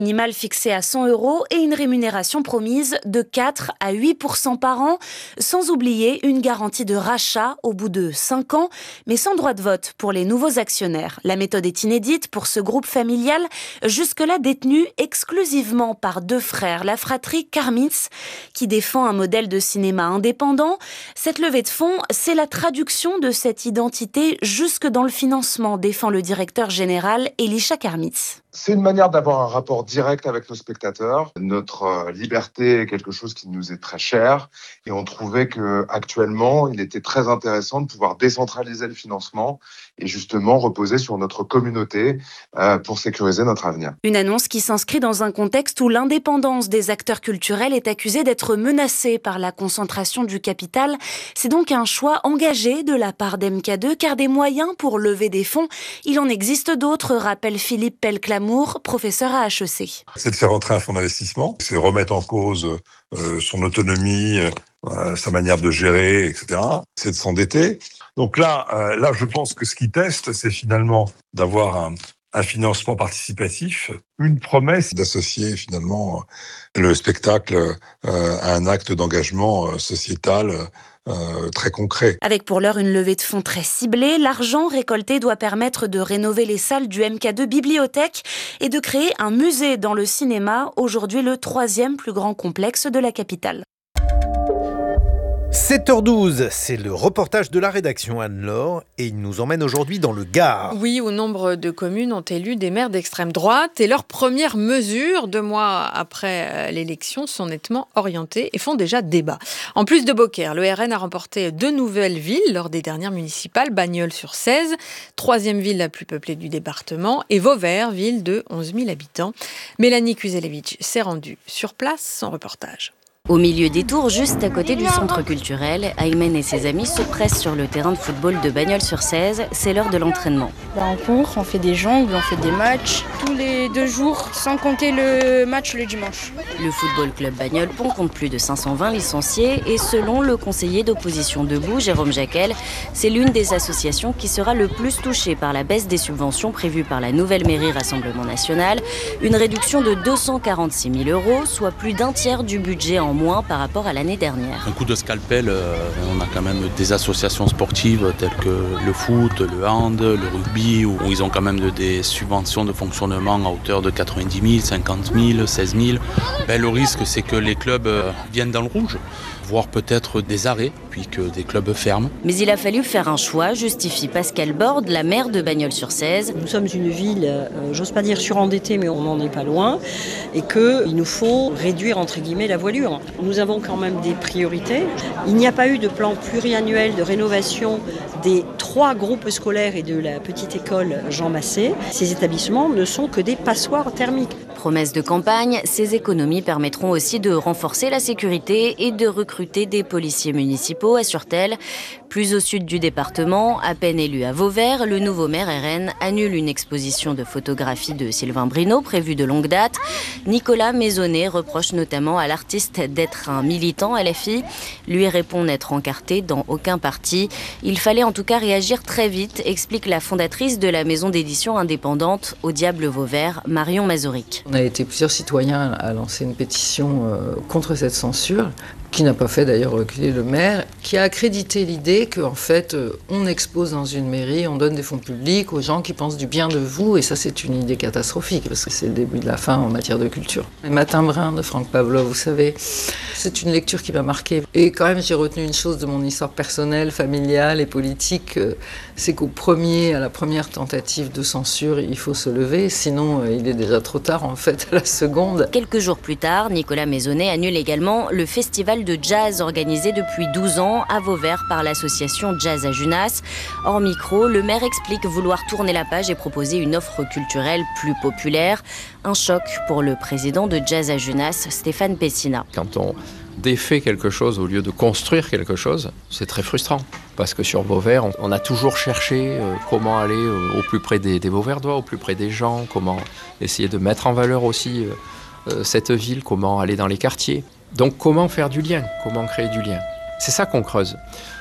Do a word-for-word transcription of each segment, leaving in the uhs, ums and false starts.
Minimal fixé à cent euros et une rémunération promise de quatre à huit pour cent par an, sans oublier une garantie de rachat au bout de cinq ans, mais sans droit de vote pour les nouveaux actionnaires. La méthode est inédite pour ce groupe familial, jusque-là détenu exclusivement par deux frères, la fratrie Karmitz, qui défend un modèle de cinéma indépendant. Cette levée de fonds, c'est la traduction de cette identité jusque dans le financement, défend le directeur général Elisha Karmitz. C'est une manière d'avoir un rapport direct avec nos spectateurs. Notre liberté est quelque chose qui nous est très cher et on trouvait qu'actuellement, il était très intéressant de pouvoir décentraliser le financement et justement reposer sur notre communauté euh, pour sécuriser notre avenir. Une annonce qui s'inscrit dans un contexte où l'indépendance des acteurs culturels est accusée d'être menacée par la concentration du capital. C'est donc un choix engagé de la part d'M K deux, car des moyens pour lever des fonds, il en existe d'autres, rappelle Philippe Pelclamour, professeur à H E C. C'est de faire entrer un fonds d'investissement, c'est remettre en cause euh, son autonomie, euh, sa manière de gérer, et cetera. C'est de s'endetter. Donc là, euh, là, je pense que ce qu'ils testent, c'est finalement d'avoir un, un financement participatif, une promesse d'associer finalement le spectacle euh, à un acte d'engagement sociétal Euh, très concret. Avec pour l'heure une levée de fonds très ciblée, l'argent récolté doit permettre de rénover les salles du M K deux Bibliothèque et de créer un musée dans le cinéma, aujourd'hui le troisième plus grand complexe de la capitale. sept heures douze, c'est le reportage de la rédaction Anne-Laure et il nous emmène aujourd'hui dans le Gard. Oui, où nombre de communes ont élu des maires d'extrême droite et leurs premières mesures, deux mois après l'élection, sont nettement orientées et font déjà débat. En plus de Beaucaire, le R N a remporté deux nouvelles villes lors des dernières municipales, Bagnols-sur-Cèze, troisième ville la plus peuplée du département, et Vauvert, ville de onze mille habitants. Mélanie Kuzelevich s'est rendue sur place, son reportage. Au milieu des tours, juste à côté du centre culturel, Aymen et ses amis se pressent sur le terrain de football de Bagnols-sur-Cèze. C'est l'heure de l'entraînement. On court, on fait des jongles, on fait des matchs tous les deux jours, sans compter le match le dimanche. Le Football Club Bagnols Pont compte plus de cinq cent vingt licenciés et selon le conseiller d'opposition Debout, Jérôme Jacquel, c'est l'une des associations qui sera le plus touchée par la baisse des subventions prévues par la nouvelle mairie Rassemblement National. Une réduction de deux cent quarante-six mille euros, soit plus d'un tiers du budget en moins par rapport à l'année dernière. Un coup de scalpel, euh, on a quand même des associations sportives telles que le foot, le hand, le rugby, où ils ont quand même de, des subventions de fonctionnement à hauteur de quatre-vingt-dix mille, cinquante mille, seize mille. Ben, le risque, c'est que les clubs euh, viennent dans le rouge, voire peut-être des arrêts, puis que des clubs ferment. Mais il a fallu faire un choix, justifie Pascal Borde, la maire de Bagnols-sur-Cèze. Nous sommes une ville, euh, j'ose pas dire surendettée, mais on n'en est pas loin, et qu'il nous faut réduire, entre guillemets, la voilure. Nous avons quand même des priorités. Il n'y a pas eu de plan pluriannuel de rénovation des trois groupes scolaires et de la petite école Jean Massé. Ces établissements ne sont que des passoires thermiques. Promesse de campagne, ces économies permettront aussi de renforcer la sécurité et de recruter des policiers municipaux, assure-t-elle. Plus au sud du département, à peine élu à Vauvert, le nouveau maire R N annule une exposition de photographies de Sylvain Brino prévue de longue date. Nicolas Maisonnet reproche notamment à l'artiste d'être un militant L F I. Lui répond n'être encarté dans aucun parti. Il fallait en tout cas réagir très vite, explique la fondatrice de la maison d'édition indépendante Au Diable Vauvert, Marion Mazoric. On a été plusieurs citoyens à lancer une pétition euh, contre cette censure, qui n'a pas fait d'ailleurs reculer le maire, qui a accrédité l'idée qu'en fait, euh, on expose dans une mairie, on donne des fonds publics aux gens qui pensent du bien de vous, et ça c'est une idée catastrophique, parce que c'est le début de la fin en matière de culture. Les Matins bruns de Franck Pavlov, vous savez, c'est une lecture qui m'a marquée. Et quand même, j'ai retenu une chose de mon histoire personnelle, familiale et politique, euh, c'est qu'au premier, à la première tentative de censure, il faut se lever, sinon euh, il est déjà trop tard en fait à la seconde. Quelques jours plus tard, Nicolas Maisonnet annule également le festival de jazz organisé depuis douze ans à Vauvert par l'association Jazz à Junas. Hors micro, le maire explique vouloir tourner la page et proposer une offre culturelle plus populaire. Un choc pour le président de Jazz à Junas, Stéphane Pessina. Quand on défait quelque chose au lieu de construire quelque chose, c'est très frustrant. Parce que sur Vauvert, on, on a toujours cherché euh, comment aller euh, au plus près des, des Vauverdois, au plus près des gens, comment essayer de mettre en valeur aussi euh, euh, cette ville, comment aller dans les quartiers. Donc comment faire du lien, comment créer du lien. C'est ça qu'on creuse.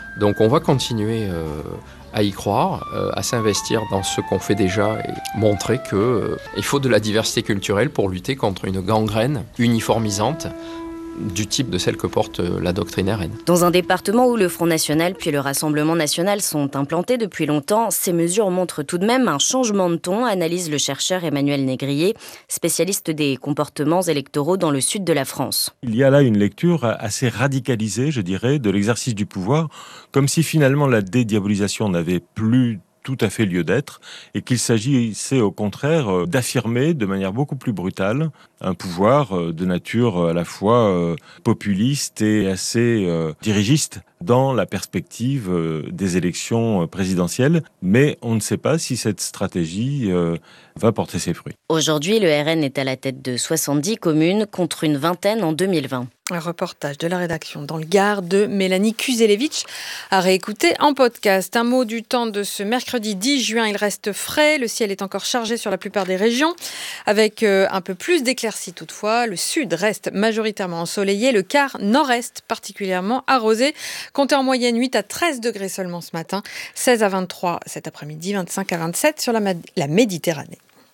Donc on va continuer euh, à y croire, euh, à s'investir dans ce qu'on fait déjà et montrer qu'il euh, faut de la diversité culturelle pour lutter contre une gangrène uniformisante du type de celle que porte la doctrine R N. Dans un département où le Front National puis le Rassemblement National sont implantés depuis longtemps, ces mesures montrent tout de même un changement de ton, analyse le chercheur Emmanuel Négrier, spécialiste des comportements électoraux dans le sud de la France. Il y a là une lecture assez radicalisée, je dirais, de l'exercice du pouvoir, comme si finalement la dédiabolisation n'avait plus tout à fait lieu d'être, et qu'il s'agissait au contraire d'affirmer de manière beaucoup plus brutale un pouvoir de nature à la fois populiste et assez dirigiste dans la perspective des élections présidentielles. Mais on ne sait pas si cette stratégie va porter ses fruits. Aujourd'hui, le R N est à la tête de soixante-dix communes contre une vingtaine en deux mille vingt. Un reportage de la rédaction dans le Gard de Mélanie Kuzelevich à réécouter en podcast. Un mot du temps de ce mercredi dix juin. Il reste frais. Le ciel est encore chargé sur la plupart des régions avec euh, un peu plus d'éclaircies toutefois. Le sud reste majoritairement ensoleillé. Le quart nord-est particulièrement arrosé. Comptez en moyenne huit à treize degrés seulement ce matin. seize à vingt-trois cet après-midi. vingt-cinq à vingt-sept sur la, la Méditerranée.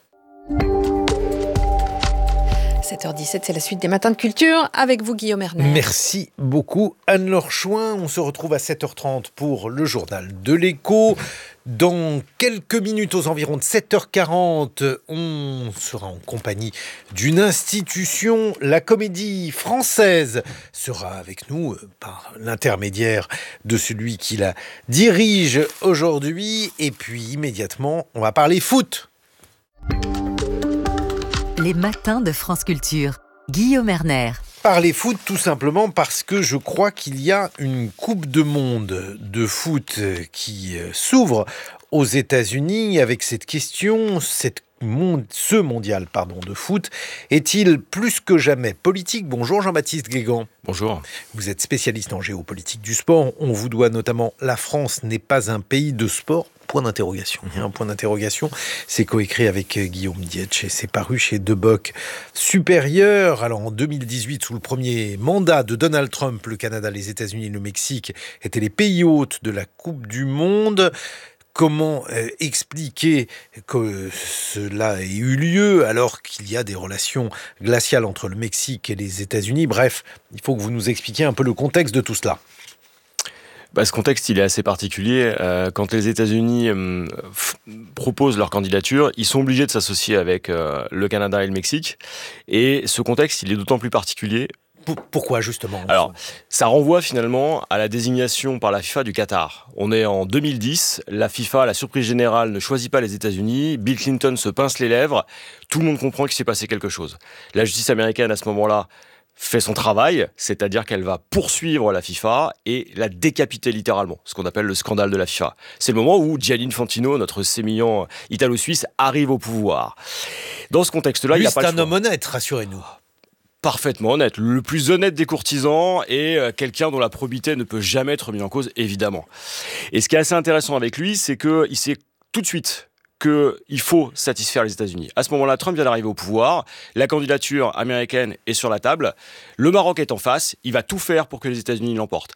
sept heures dix-sept, c'est la suite des Matins de Culture avec vous, Guillaume Erner. Merci beaucoup, Anne-Laure Chouin. On se retrouve à sept heures trente pour le journal de l'Écho. Dans quelques minutes, aux environs de sept heures quarante, on sera en compagnie d'une institution. La Comédie Française sera avec nous par l'intermédiaire de celui qui la dirige aujourd'hui. Et puis, immédiatement, on va parler foot. Les Matins de France Culture. Guillaume Erner. Parler foot tout simplement parce que je crois qu'il y a une Coupe du Monde de foot qui s'ouvre aux États-Unis avec cette question, cette monde, ce mondial pardon, de foot est-il plus que jamais politique ? Bonjour Jean-Baptiste Guégan. Bonjour. Vous êtes spécialiste en géopolitique du sport. On vous doit notamment « La France n'est pas un pays de sport ». Point d'interrogation. Il y a un point d'interrogation. C'est coécrit avec Guillaume Dietsch et c'est paru chez De Bock. Supérieur, alors en deux mille dix-huit, sous le premier mandat de Donald Trump, le Canada, les États-Unis et le Mexique étaient les pays hôtes de la Coupe du Monde. Comment euh, expliquer que cela ait eu lieu alors qu'il y a des relations glaciales entre le Mexique et les États-Unis ? Bref, il faut que vous nous expliquiez un peu le contexte de tout cela. Bah, ce contexte, il est assez particulier. Euh, quand les États-Unis euh, f- proposent leur candidature, ils sont obligés de s'associer avec euh, le Canada et le Mexique. Et ce contexte, il est d'autant plus particulier. Pourquoi, justement ? Alors, ça renvoie finalement à la désignation par la FIFA du Qatar. On est en deux mille dix, la FIFA, à la surprise générale, ne choisit pas les États-Unis. Bill Clinton se pince les lèvres. Tout le monde comprend qu'il s'est passé quelque chose. La justice américaine, à ce moment-là, fait son travail, c'est-à-dire qu'elle va poursuivre la FIFA et la décapiter littéralement, ce qu'on appelle le scandale de la FIFA. C'est le moment où Gianni Infantino, notre sémillant italo-suisse, arrive au pouvoir. Dans ce contexte-là, Lui, il n'y a pas c'est le choix. un homme honnête, rassurez-nous. Parfaitement honnête, le plus honnête des courtisans et quelqu'un dont la probité ne peut jamais être mise en cause, évidemment. Et ce qui est assez intéressant avec lui, c'est qu'il sait tout de suite qu'il faut satisfaire les États-Unis. À ce moment-là, Trump vient d'arriver au pouvoir, la candidature américaine est sur la table, le Maroc est en face, il va tout faire pour que les États-Unis l'emportent.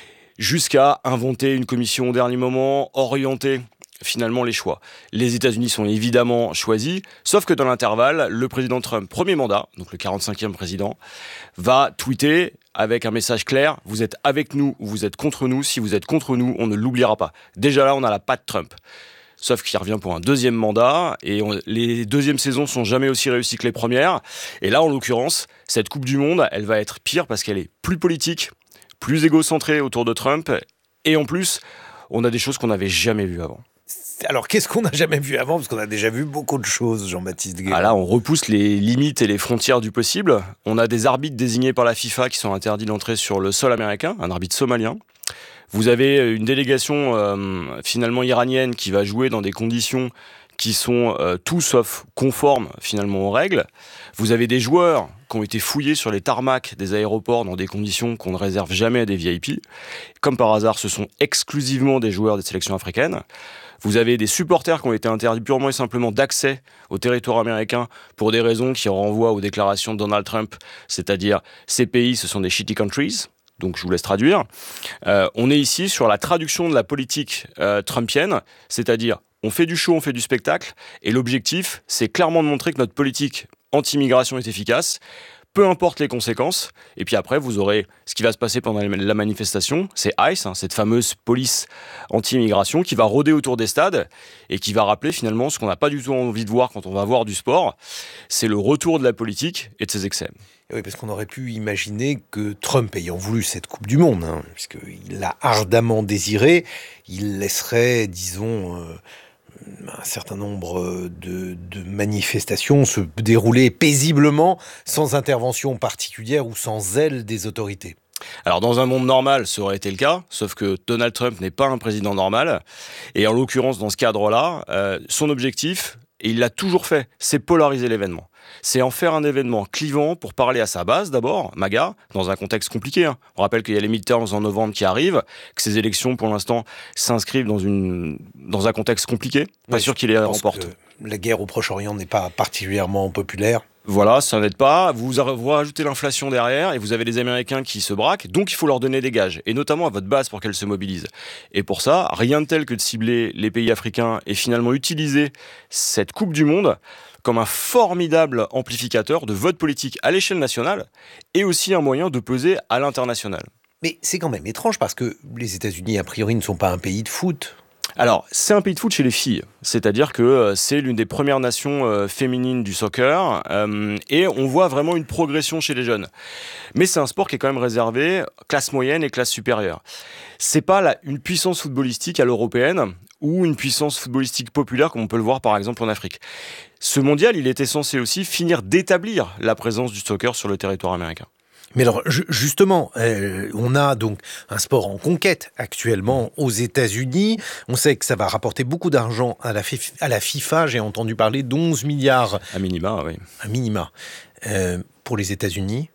Jusqu'à inventer une commission au dernier moment, orienter finalement les choix. Les États-Unis sont évidemment choisis, sauf que dans l'intervalle, le président Trump, premier mandat, donc le quarante-cinquième président, va tweeter avec un message clair, vous êtes avec nous ou vous êtes contre nous, si vous êtes contre nous, on ne l'oubliera pas. Déjà là, on a la patte Trump. Sauf qu'il revient pour un deuxième mandat, et on, les deuxièmes saisons sont jamais aussi réussies que les premières. Et là, en l'occurrence, cette Coupe du Monde, elle va être pire parce qu'elle est plus politique, plus égocentrée autour de Trump, et en plus, on a des choses qu'on n'avait jamais vues avant. Alors, qu'est-ce qu'on n'a jamais vu avant ? Parce qu'on a déjà vu beaucoup de choses, Jean-Baptiste Guégan. Ah là, on repousse les limites et les frontières du possible. On a des arbitres désignés par la FIFA qui sont interdits d'entrer sur le sol américain, un arbitre somalien. Vous avez une délégation euh, finalement iranienne qui va jouer dans des conditions qui sont euh, tout sauf conformes finalement aux règles. Vous avez des joueurs qui ont été fouillés sur les tarmacs des aéroports dans des conditions qu'on ne réserve jamais à des V I P. Comme par hasard, ce sont exclusivement des joueurs des sélections africaines. Vous avez des supporters qui ont été interdits purement et simplement d'accès au territoire américain pour des raisons qui renvoient aux déclarations de Donald Trump, c'est-à-dire ces pays, ce sont des shitty countries. donc je vous laisse traduire. Euh, on est ici sur la traduction de la politique euh, trumpienne, c'est-à-dire on fait du show, on fait du spectacle, et l'objectif, c'est clairement de montrer que notre politique anti-immigration est efficace, peu importe les conséquences. Et puis après, vous aurez ce qui va se passer pendant la manifestation, c'est ICE, hein, cette fameuse police anti-immigration qui va rôder autour des stades et qui va rappeler finalement ce qu'on n'a pas du tout envie de voir quand on va voir du sport, c'est le retour de la politique et de ses excès. Oui, parce qu'on aurait pu imaginer que Trump, ayant voulu cette Coupe du Monde, hein, puisqu'il l'a ardemment désirée, il laisserait, disons... Euh un certain nombre de, de manifestations se dérouler paisiblement, sans intervention particulière ou sans zèle des autorités. Alors dans un monde normal, ça aurait été le cas, sauf que Donald Trump n'est pas un président normal, et en l'occurrence dans ce cadre-là, euh, son objectif, et il l'a toujours fait, c'est polariser l'événement. C'est en faire un événement clivant pour parler à sa base d'abord, MAGA, dans un contexte compliqué. Hein. On rappelle qu'il y a les midterms en novembre qui arrivent, que ces élections pour l'instant s'inscrivent dans, une, dans un contexte compliqué. Pas oui, sûr qu'il les remporte. La guerre au Proche-Orient n'est pas particulièrement populaire. Voilà, ça n'aide pas. Vous, vous rajoutez l'inflation derrière et vous avez les Américains qui se braquent, donc il faut leur donner des gages, et notamment à votre base pour qu'elle se mobilise. Et pour ça, rien de tel que de cibler les pays africains et finalement utiliser cette Coupe du Monde comme un formidable amplificateur de vote politique à l'échelle nationale et aussi un moyen de peser à l'international. Mais c'est quand même étrange parce que les États-Unis, a priori, ne sont pas un pays de foot. Alors, c'est un pays de foot chez les filles, c'est-à-dire que euh, c'est l'une des premières nations euh, féminines du soccer, euh, et on voit vraiment une progression chez les jeunes. Mais c'est un sport qui est quand même réservé classe moyenne et classe supérieure. C'est pas la, une puissance footballistique à l'européenne ou une puissance footballistique populaire comme on peut le voir par exemple en Afrique. Ce mondial, il était censé aussi finir d'établir la présence du soccer sur le territoire américain. Mais alors, justement, euh, on a donc un sport en conquête actuellement aux États-Unis. On sait que ça va rapporter beaucoup d'argent à la, F- à la FIFA. J'ai entendu parler d'onze milliards. À minima, oui. À minima. Euh, pour les États-Unis.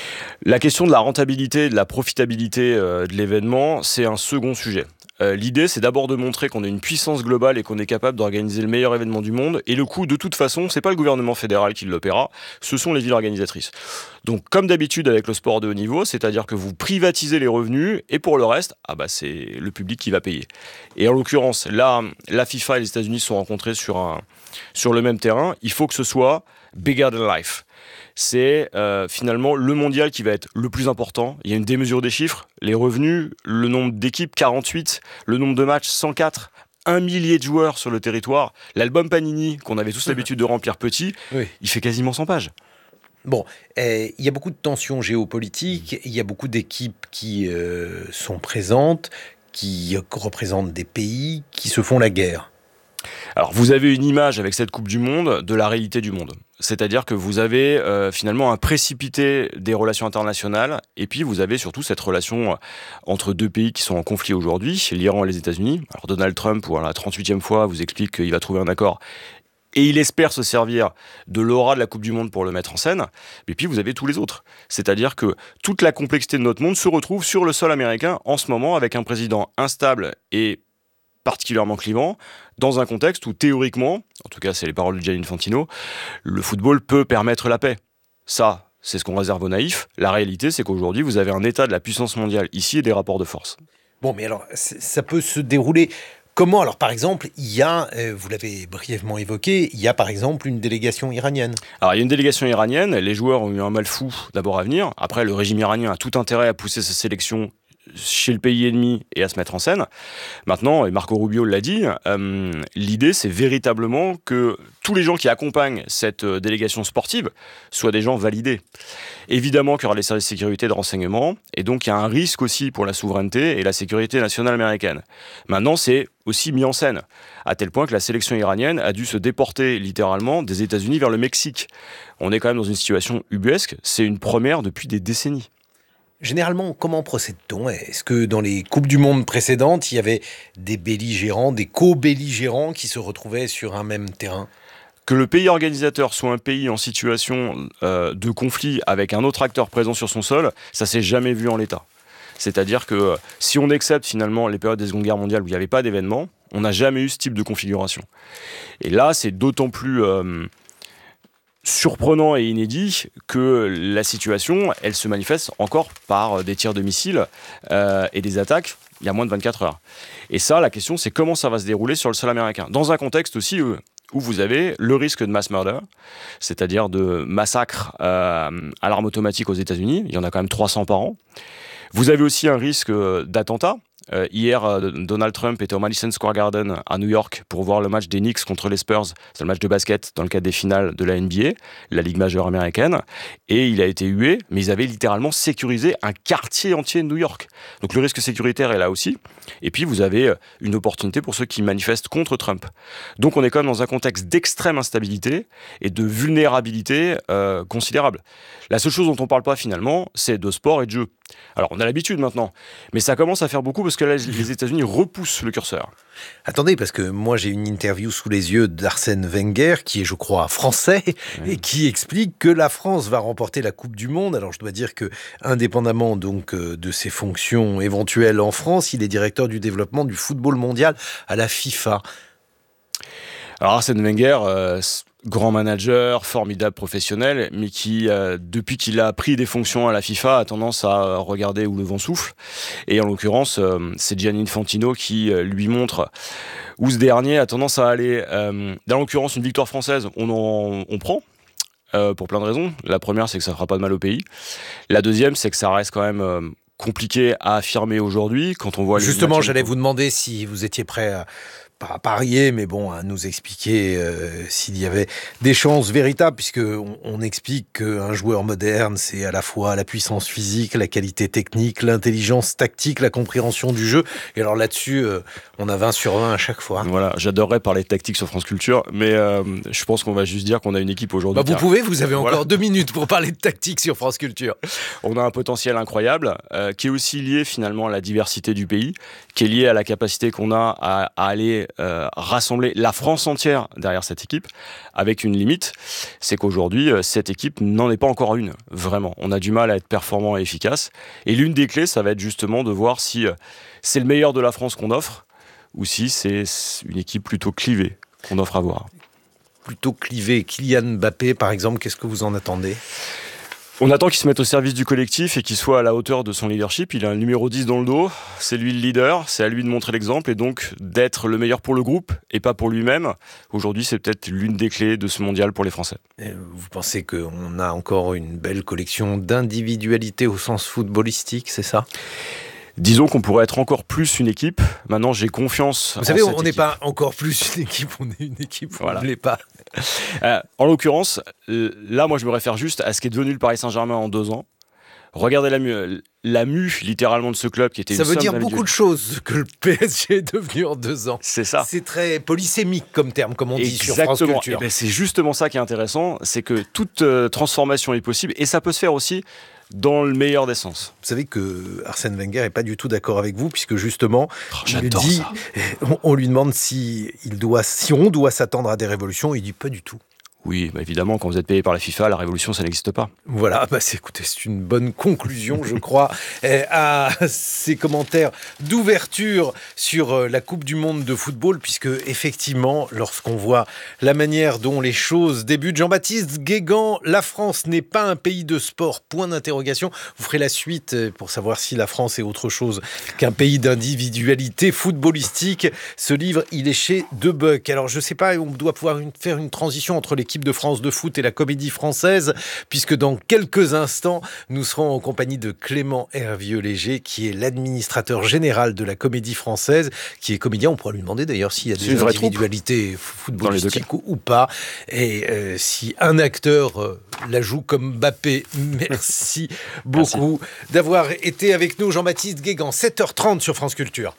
La question de la rentabilité, de la profitabilité euh, de l'événement, c'est un second sujet. Euh, l'idée, c'est d'abord de montrer qu'on est une puissance globale et qu'on est capable d'organiser le meilleur événement du monde. Et le coût, de toute façon, c'est pas le gouvernement fédéral qui le paiera, ce sont les villes organisatrices. Donc, comme d'habitude avec le sport de haut niveau, c'est-à-dire que vous privatisez les revenus et pour le reste, ah bah c'est le public qui va payer. Et en l'occurrence, là, la FIFA et les États-Unis se sont rencontrés sur un, sur le même terrain. Il faut que ce soit bigger than life. C'est euh, finalement le mondial qui va être le plus important. Il y a une démesure des chiffres, les revenus, le nombre d'équipes, quarante-huit, le nombre de matchs, cent quatre, un millier de joueurs sur le territoire. L'album Panini, qu'on avait tous l'habitude de remplir petit, oui. Il fait quasiment cent pages. Bon, il y a beaucoup de tensions géopolitiques, il y a beaucoup d'équipes qui euh, sont présentes, qui représentent des pays, qui se font la guerre. Alors, vous avez une image avec cette Coupe du Monde de la réalité du monde. C'est-à-dire que vous avez euh, finalement un précipité des relations internationales et puis vous avez surtout cette relation entre deux pays qui sont en conflit aujourd'hui, l'Iran et les États-Unis. Alors, Donald Trump, pour la trente-huitième fois, vous explique qu'il va trouver un accord et il espère se servir de l'aura de la Coupe du Monde pour le mettre en scène. Et puis, vous avez tous les autres. C'est-à-dire que toute la complexité de notre monde se retrouve sur le sol américain en ce moment avec un président instable et particulièrement clivant, dans un contexte où théoriquement, en tout cas c'est les paroles de Gianni Infantino, le football peut permettre la paix. Ça, c'est ce qu'on réserve aux naïfs. La réalité, c'est qu'aujourd'hui, vous avez un état de la puissance mondiale ici et des rapports de force. Bon, mais alors, ça peut se dérouler comment ? Alors, par exemple, il y a, euh, vous l'avez brièvement évoqué, il y a par exemple une délégation iranienne. Alors, il y a une délégation iranienne, les joueurs ont eu un mal fou d'abord à venir. Après, le régime iranien a tout intérêt à pousser sa sélection chez le pays ennemi et à se mettre en scène. Maintenant, et Marco Rubio l'a dit, euh, l'idée c'est véritablement que tous les gens qui accompagnent cette euh, délégation sportive soient des gens validés. Évidemment qu'il y aura les services de sécurité et de renseignement, et donc il y a un risque aussi pour la souveraineté et la sécurité nationale américaine. Maintenant, c'est aussi mis en scène, à tel point que la sélection iranienne a dû se déporter littéralement des États-Unis vers le Mexique. On est quand même dans une situation ubuesque, c'est une première depuis des décennies. Généralement, comment procède-t-on ? Est-ce que dans les Coupes du Monde précédentes, il y avait des belligérants, des co-belligérants qui se retrouvaient sur un même terrain ? Que le pays organisateur soit un pays en situation euh, de conflit avec un autre acteur présent sur son sol, ça s'est jamais vu en l'état. C'est-à-dire que euh, si on accepte finalement les périodes des Secondes Guerres mondiales où il n'y avait pas d'événements, on n'a jamais eu ce type de configuration. Et là, c'est d'autant plus... Euh, surprenant et inédit que la situation, elle se manifeste encore par des tirs de missiles euh, et des attaques il y a moins de vingt-quatre heures. Et ça, la question, c'est comment ça va se dérouler sur le sol américain. Dans un contexte aussi où, où vous avez le risque de mass murder, c'est-à-dire de massacres euh, à l'arme automatique aux États-Unis. Il y en a quand même trois cents par an. Vous avez aussi un risque d'attentat. Euh, hier, euh, Donald Trump était au Madison Square Garden à New York pour voir le match des Knicks contre les Spurs. C'est le match de basket dans le cadre des finales de la N B A, la Ligue majeure américaine. Et il a été hué, mais ils avaient littéralement sécurisé un quartier entier de New York. Donc le risque sécuritaire est là aussi. Et puis vous avez une opportunité pour ceux qui manifestent contre Trump. Donc on est quand même dans un contexte d'extrême instabilité et de vulnérabilité euh, considérable. La seule chose dont on ne parle pas finalement, c'est de sport et de jeu. Alors on a l'habitude maintenant, mais ça commence à faire beaucoup parce que là, les États-Unis repoussent le curseur. Attendez, parce que moi j'ai une interview sous les yeux d'Arsène Wenger, qui est je crois français, mmh. et qui explique que la France va remporter la Coupe du Monde. Alors je dois dire que, indépendamment donc de ses fonctions éventuelles en France, il est directeur du développement du football mondial à la FIFA. Alors Arsène Wenger, euh, grand manager, formidable professionnel, mais qui, euh, depuis qu'il a pris des fonctions à la FIFA, a tendance à regarder où le vent souffle. Et en l'occurrence, euh, c'est Gianni Infantino qui euh, lui montre où ce dernier a tendance à aller. Euh, dans l'occurrence, une victoire française, on, en, on prend. Euh, pour plein de raisons. La première, c'est que ça ne fera pas de mal au pays. La deuxième, c'est que ça reste quand même euh, compliqué à affirmer aujourd'hui quand on voit... Justement, j'allais vous demander si vous étiez prêt à... pas à parier, mais bon, à nous expliquer euh, s'il y avait des chances véritables, puisque on, on explique qu'un joueur moderne, c'est à la fois la puissance physique, la qualité technique, l'intelligence tactique, la compréhension du jeu. Et alors là-dessus, euh, on a vingt sur vingt à chaque fois. Voilà, j'adorerais parler de tactique sur France Culture, mais euh, je pense qu'on va juste dire qu'on a une équipe aujourd'hui. Bah vous pouvez, vous avez encore voilà. deux minutes pour parler de tactique sur France Culture. On a un potentiel incroyable, euh, qui est aussi lié finalement à la diversité du pays, qui est lié à la capacité qu'on a à, à aller Euh, rassembler la France entière derrière cette équipe, avec une limite, c'est qu'aujourd'hui, euh, cette équipe n'en est pas encore une, vraiment. On a du mal à être performant et efficace, et l'une des clés, ça va être justement de voir si euh, c'est le meilleur de la France qu'on offre, ou si c'est une équipe plutôt clivée qu'on offre à voir. Plutôt clivée. Kylian Mbappé, par exemple, qu'est-ce que vous en attendez ? On attend qu'il se mette au service du collectif et qu'il soit à la hauteur de son leadership. Il a un numéro dix dans le dos, c'est lui le leader, c'est à lui de montrer l'exemple et donc d'être le meilleur pour le groupe et pas pour lui-même. Aujourd'hui, c'est peut-être l'une des clés de ce mondial pour les Français. Et vous pensez qu'on a encore une belle collection d'individualité au sens footballistique, c'est ça ? Disons qu'on pourrait être encore plus une équipe. Maintenant, j'ai confiance. Vous savez, on n'est pas encore plus une équipe, on est une équipe, voilà. On ne l'est pas. Euh, en l'occurrence, là, moi, je me réfère juste à ce qui est devenu le Paris Saint-Germain en deux ans. Regardez la mue, la mue littéralement de ce club qui était. Ça une veut somme dire beaucoup de choses que le P S G est devenu en deux ans. C'est ça. C'est très polysémique comme terme, comme on dit Exactement. sur France Culture. Et ben, c'est justement ça qui est intéressant, c'est que toute euh, transformation est possible et ça peut se faire aussi dans le meilleur des sens. Vous savez que Arsène Wenger n'est pas du tout d'accord avec vous, puisque justement, oh, il dit, on, on lui demande si, il doit, si on doit s'attendre à des révolutions, il dit pas du tout. Oui, bah évidemment, quand vous êtes payé par la FIFA, la révolution, ça n'existe pas. Voilà, bah c'est, écoutez, c'est une bonne conclusion, je crois, à ces commentaires d'ouverture sur la Coupe du Monde de football, puisque effectivement, lorsqu'on voit la manière dont les choses débutent, Jean-Baptiste Guégan, la France n'est pas un pays de sport, point d'interrogation. Vous ferez la suite pour savoir si la France est autre chose qu'un pays d'individualité footballistique. Ce livre, il est chez Debuck. Alors, je ne sais pas, on doit pouvoir une, faire une transition entre l'équipe de France de foot et la Comédie Française, puisque dans quelques instants, nous serons en compagnie de Clément Hervieux-Léger, qui est l'administrateur général de la Comédie Française, qui est comédien. On pourra lui demander d'ailleurs s'il y a des individualités footballistiques ou, ou pas, et euh, si un acteur euh, la joue comme Mbappé. Merci beaucoup Merci. d'avoir été avec nous, Jean-Baptiste Guégan. sept heures trente sur France Culture.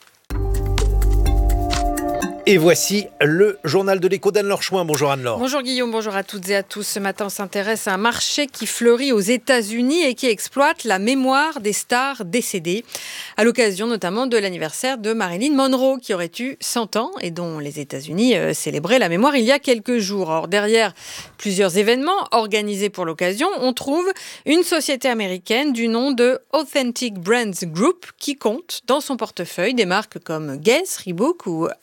Et voici le journal de l'écho d'Anne-Laure Chouin. Bonjour Anne-Laure. Bonjour Guillaume, bonjour à toutes et à tous. Ce matin, on s'intéresse à un marché qui fleurit aux États-Unis et qui exploite la mémoire des stars décédées, à l'occasion notamment de l'anniversaire de Marilyn Monroe, qui aurait eu cent ans et dont les États-Unis euh, célébraient la mémoire il y a quelques jours. Or, derrière plusieurs événements organisés pour l'occasion, on trouve une société américaine du nom de Authentic Brands Group qui compte dans son portefeuille des marques comme Guess, Reebok ou Aéropostale,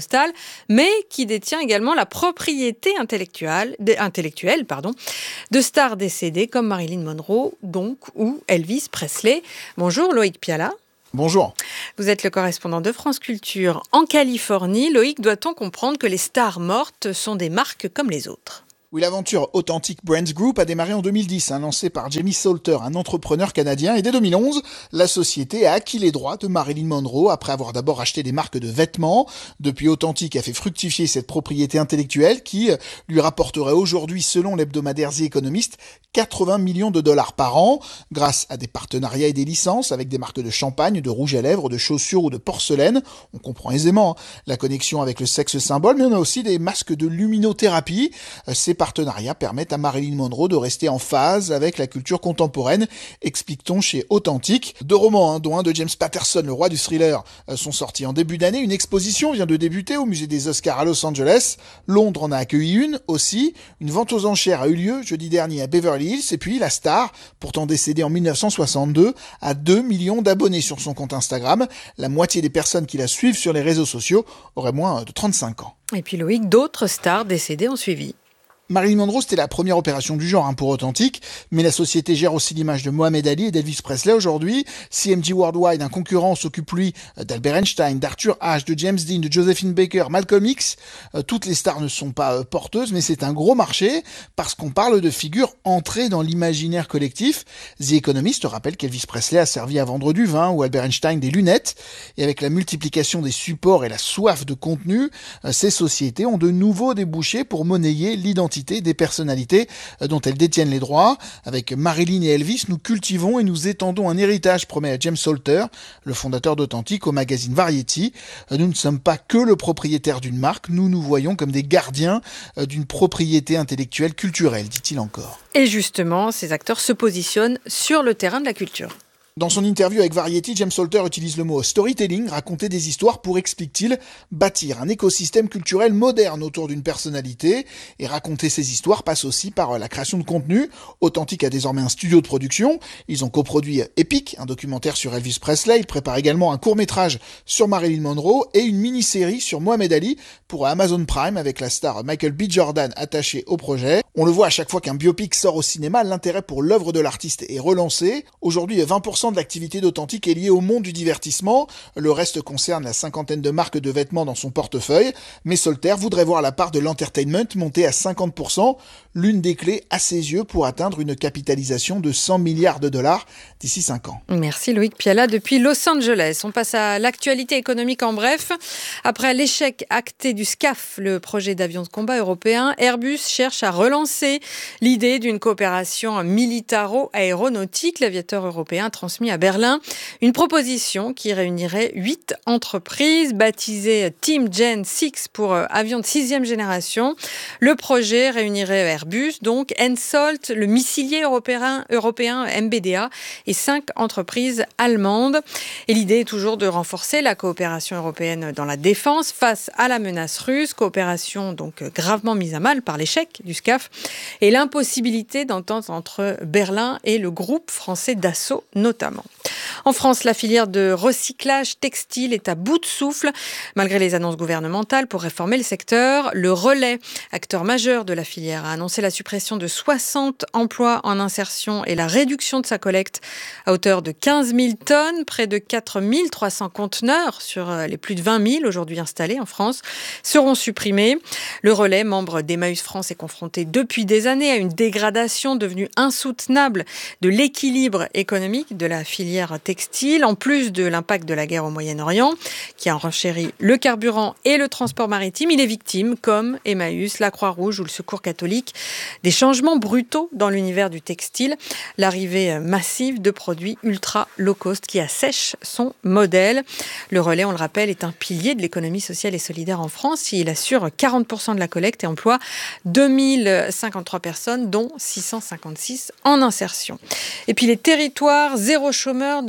piédestal, mais qui détient également la propriété intellectuelle, intellectuelle pardon, de stars décédées comme Marilyn Monroe, donc, ou Elvis Presley. Bonjour Loïc Piala. Bonjour. Vous êtes le correspondant de France Culture en Californie. Loïc, doit-on comprendre que les stars mortes sont des marques comme les autres ? Oui, l'aventure Authentic Brands Group a démarré en deux mille dix, hein, lancée par Jamie Salter, un entrepreneur canadien. Et dès deux mille onze, la société a acquis les droits de Marilyn Monroe après avoir d'abord acheté des marques de vêtements. Depuis, Authentic a fait fructifier cette propriété intellectuelle qui lui rapporterait aujourd'hui, selon l'hebdomadaire The Economist, quatre-vingts millions de dollars par an, grâce à des partenariats et des licences avec des marques de champagne, de rouge à lèvres, de chaussures ou de porcelaine. On comprend aisément hein, la connexion avec le sexe symbole, mais on a aussi des masques de luminothérapie. Ces partenariats permettent à Marilyn Monroe de rester en phase avec la culture contemporaine, explique-t-on chez Authentic. Deux romans, hein, dont un de James Patterson, le roi du thriller, euh, sont sortis en début d'année. Une exposition vient de débuter au musée des Oscars à Los Angeles. Londres en a accueilli une aussi. Une vente aux enchères a eu lieu jeudi dernier à Beverly Hills. Et puis la star, pourtant décédée en mille neuf cent soixante-deux, a deux millions d'abonnés sur son compte Instagram. La moitié des personnes qui la suivent sur les réseaux sociaux auraient moins de trente-cinq ans. Et puis Loïc, d'autres stars décédées ont suivi. Marilyn Monroe, c'était la première opération du genre hein, pour Authentic, mais la société gère aussi l'image de Mohamed Ali et d'Elvis Presley aujourd'hui. C M G Worldwide, un concurrent, s'occupe lui d'Albert Einstein, d'Arthur Ashe, de James Dean, de Josephine Baker, Malcolm X. Euh, toutes les stars ne sont pas euh, porteuses, mais c'est un gros marché parce qu'on parle de figures entrées dans l'imaginaire collectif. The Economist rappelle qu'Elvis Presley a servi à vendre du vin ou Albert Einstein des lunettes. Et avec la multiplication des supports et la soif de contenu, euh, ces sociétés ont de nouveaux débouchés pour monnayer l'identité des personnalités dont elles détiennent les droits. Avec Marilyn et Elvis, nous cultivons et nous étendons un héritage, promet James Salter, le fondateur d'Authentic, au magazine Variety. Nous ne sommes pas que le propriétaire d'une marque, nous nous voyons comme des gardiens d'une propriété intellectuelle culturelle, dit-il encore. Et justement, ces acteurs se positionnent sur le terrain de la culture. Dans son interview avec Variety, James Salter utilise le mot storytelling, raconter des histoires pour, explique-t-il, bâtir un écosystème culturel moderne autour d'une personnalité. Et raconter ces histoires passe aussi par la création de contenu. Authentic a désormais un studio de production. Ils ont coproduit Epic, un documentaire sur Elvis Presley. Ils préparent également un court-métrage sur Marilyn Monroe et une mini-série sur Mohamed Ali pour Amazon Prime avec la star Michael B. Jordan attachée au projet. On le voit à chaque fois qu'un biopic sort au cinéma, l'intérêt pour l'œuvre de l'artiste est relancé. Aujourd'hui, vingt pour cent de l'activité d'Authentic est liée au monde du divertissement. Le reste concerne la cinquantaine de marques de vêtements dans son portefeuille. Mais Salter voudrait voir la part de l'entertainment monter à cinquante pour cent, l'une des clés à ses yeux pour atteindre une capitalisation de cent milliards de dollars d'ici cinq ans. Merci Loïc Piala depuis Los Angeles. On passe à l'actualité économique en bref. Après l'échec acté du SCAF, le projet d'avion de combat européen, Airbus cherche à relancer l'idée d'une coopération militaro-aéronautique. L'aviateur européen a transmis à Berlin une proposition qui réunirait huit entreprises baptisées Team Gen six pour avions de sixième génération. Le projet réunirait Airbus, donc Hensoldt, le missilier européen, européen M B D A et cinq entreprises allemandes. Et l'idée est toujours de renforcer la coopération européenne dans la défense face à la menace russe, coopération donc gravement mise à mal par l'échec du SCAF et l'impossibilité d'entente entre Berlin et le groupe français Dassault notamment. En France, la filière de recyclage textile est à bout de souffle. Malgré les annonces gouvernementales pour réformer le secteur, le Relais, acteur majeur de la filière, a annoncé la suppression de soixante emplois en insertion et la réduction de sa collecte à hauteur de quinze mille tonnes. Près de quatre mille trois cents conteneurs sur les plus de vingt mille aujourd'hui installés en France seront supprimés. Le Relais, membre d'Emmaüs France, est confronté depuis des années à une dégradation devenue insoutenable de l'équilibre économique de la filière textile, en plus de l'impact de la guerre au Moyen-Orient, qui a renchéri le carburant et le transport maritime. Il est victime, comme Emmaüs, la Croix-Rouge ou le Secours catholique, des changements brutaux dans l'univers du textile, l'arrivée massive de produits ultra low cost qui assèchent son modèle. Le Relais, on le rappelle, est un pilier de l'économie sociale et solidaire en France. Il assure quarante pour cent de la collecte et emploie deux mille cinquante-trois personnes, dont six cent cinquante-six en insertion. Et puis les territoires zéro chômeur de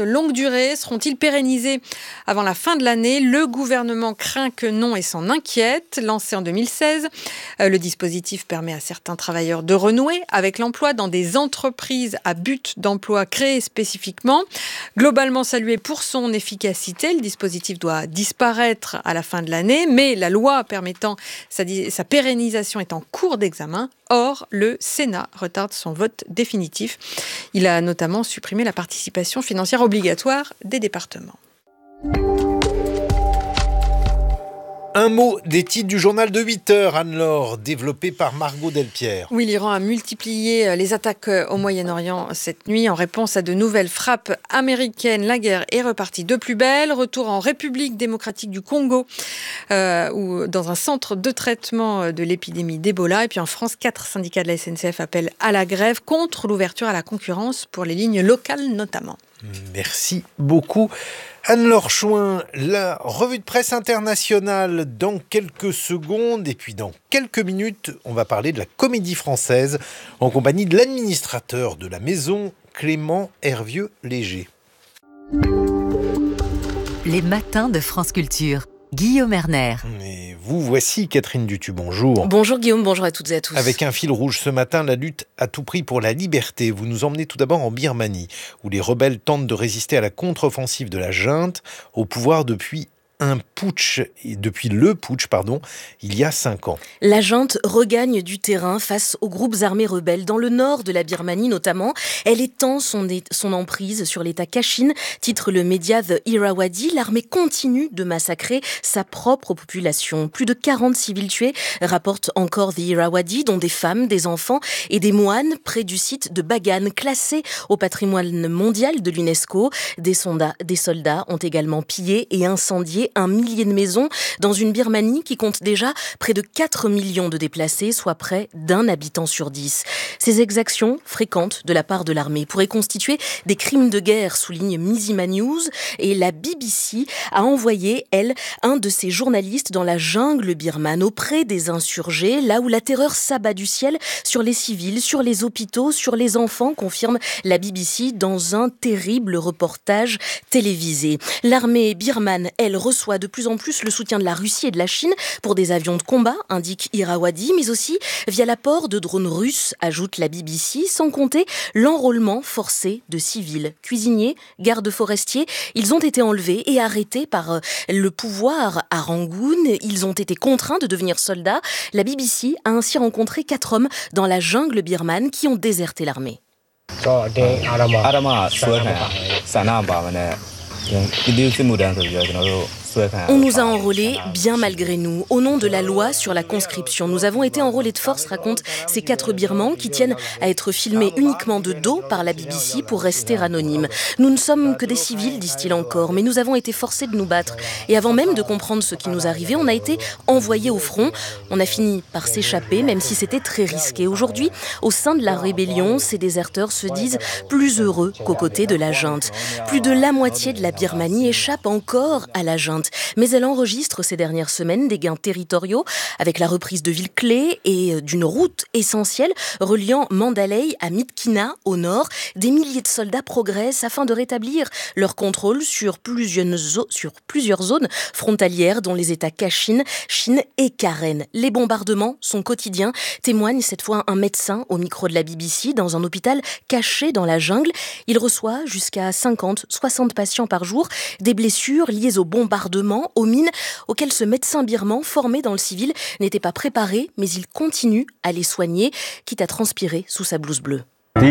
longue durée seront-ils pérennisés avant la fin de l'année? Le gouvernement craint que non et s'en inquiète. Lancé en deux mille seize, le dispositif permet à certains travailleurs de renouer avec l'emploi dans des entreprises à but d'emploi créées spécifiquement. Globalement salué pour son efficacité, le dispositif doit disparaître à la fin de l'année, mais la loi permettant sa, sa pérennisation est en cours d'examen. Or, le Sénat retarde son vote définitif. Il a notamment supprimé la participation financière obligatoire des départements. Un mot des titres du journal de huit heures, Anne-Laure, développé par Margot Delpierre. Oui, l'Iran a multiplié les attaques au Moyen-Orient cette nuit en réponse à de nouvelles frappes américaines. La guerre est repartie de plus belle. Retour en République démocratique du Congo, euh, où, dans un centre de traitement de l'épidémie d'Ebola. Et puis en France, quatre syndicats de la S N C F appellent à la grève contre l'ouverture à la concurrence pour les lignes locales notamment. Merci beaucoup. Anne-Laure Chouin, la revue de presse internationale dans quelques secondes. Et puis dans quelques minutes, on va parler de la Comédie Française en compagnie de l'administrateur de la maison, Clément Hervieux-Léger. Les matins de France Culture. Guillaume Erner. Et vous voici, Catherine Dutu, bonjour. Bonjour Guillaume, bonjour à toutes et à tous. Avec un fil rouge ce matin, la lutte à tout prix pour la liberté. Vous nous emmenez tout d'abord en Birmanie, où les rebelles tentent de résister à la contre-offensive de la junte, au pouvoir depuis un putsch, depuis le putsch, pardon, il y a cinq ans. La junte regagne du terrain face aux groupes armés rebelles. Dans le nord de la Birmanie notamment, elle étend son, son emprise sur l'État Kachin, titre le média The Irrawaddy. L'armée continue de massacrer sa propre population. Plus de quarante civils tués, rapporte encore The Irrawaddy, dont des femmes, des enfants et des moines près du site de Bagan, classé au patrimoine mondial de l'UNESCO. Des soldats, des soldats ont également pillé et incendié un millier de maisons dans une Birmanie qui compte déjà près de quatre millions de déplacés, soit près d'un habitant sur dix. Ces exactions fréquentes de la part de l'armée pourraient constituer des crimes de guerre, souligne Mizima News, et la B B C a envoyé, elle, un de ses journalistes dans la jungle birmane auprès des insurgés, là où la terreur s'abat du ciel sur les civils, sur les hôpitaux, sur les enfants, confirme la B B C dans un terrible reportage télévisé. L'armée birmane, elle, reçoit de plus en plus le soutien de la Russie et de la Chine pour des avions de combat, indique Irrawaddy, mais aussi via l'apport de drones russes, ajoute la B B C, sans compter l'enrôlement forcé de civils. Cuisiniers, gardes forestiers, ils ont été enlevés et arrêtés par le pouvoir à Rangoon. Ils ont été contraints de devenir soldats. La B B C a ainsi rencontré quatre hommes dans la jungle birmane qui ont déserté l'armée. On nous a enrôlés, bien malgré nous, au nom de la loi sur la conscription. Nous avons été enrôlés de force, racontent ces quatre Birmans qui tiennent à être filmés uniquement de dos par la B B C pour rester anonymes. Nous ne sommes que des civils, disent-ils encore, mais nous avons été forcés de nous battre. Et avant même de comprendre ce qui nous arrivait, on a été envoyés au front. On a fini par s'échapper, même si c'était très risqué. Aujourd'hui, au sein de la rébellion, ces déserteurs se disent plus heureux qu'aux côtés de la junte. Plus de la moitié de la Birmanie échappe encore à la junte. Mais elle enregistre ces dernières semaines des gains territoriaux avec la reprise de villes clés et d'une route essentielle reliant Mandalay à Myitkyina au nord. Des milliers de soldats progressent afin de rétablir leur contrôle sur plusieurs, zo- sur plusieurs zones frontalières dont les États Kachin, Chine et Karen. Les bombardements sont quotidiens, témoigne cette fois un médecin au micro de la B B C dans un hôpital caché dans la jungle. Il reçoit jusqu'à cinquante à soixante patients par jour, des blessures liées aux bombardements, aux mines auxquelles ce médecin birman formé dans le civil n'était pas préparé, mais il continue à les soigner, quitte à transpirer sous sa blouse bleue.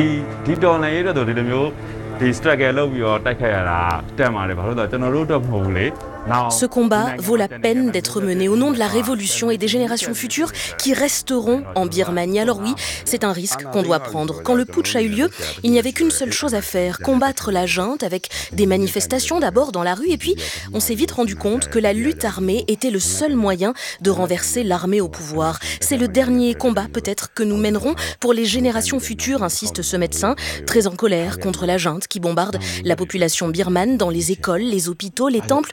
Ce combat vaut la peine d'être mené au nom de la révolution et des générations futures qui resteront en Birmanie. Alors oui, c'est un risque qu'on doit prendre. Quand le putsch a eu lieu, il n'y avait qu'une seule chose à faire, combattre la junte avec des manifestations d'abord dans la rue et puis on s'est vite rendu compte que la lutte armée était le seul moyen de renverser l'armée au pouvoir. C'est le dernier combat peut-être que nous mènerons pour les générations futures, insiste ce médecin, très en colère contre la junte qui bombarde la population birmane dans les écoles, les hôpitaux, les temples, les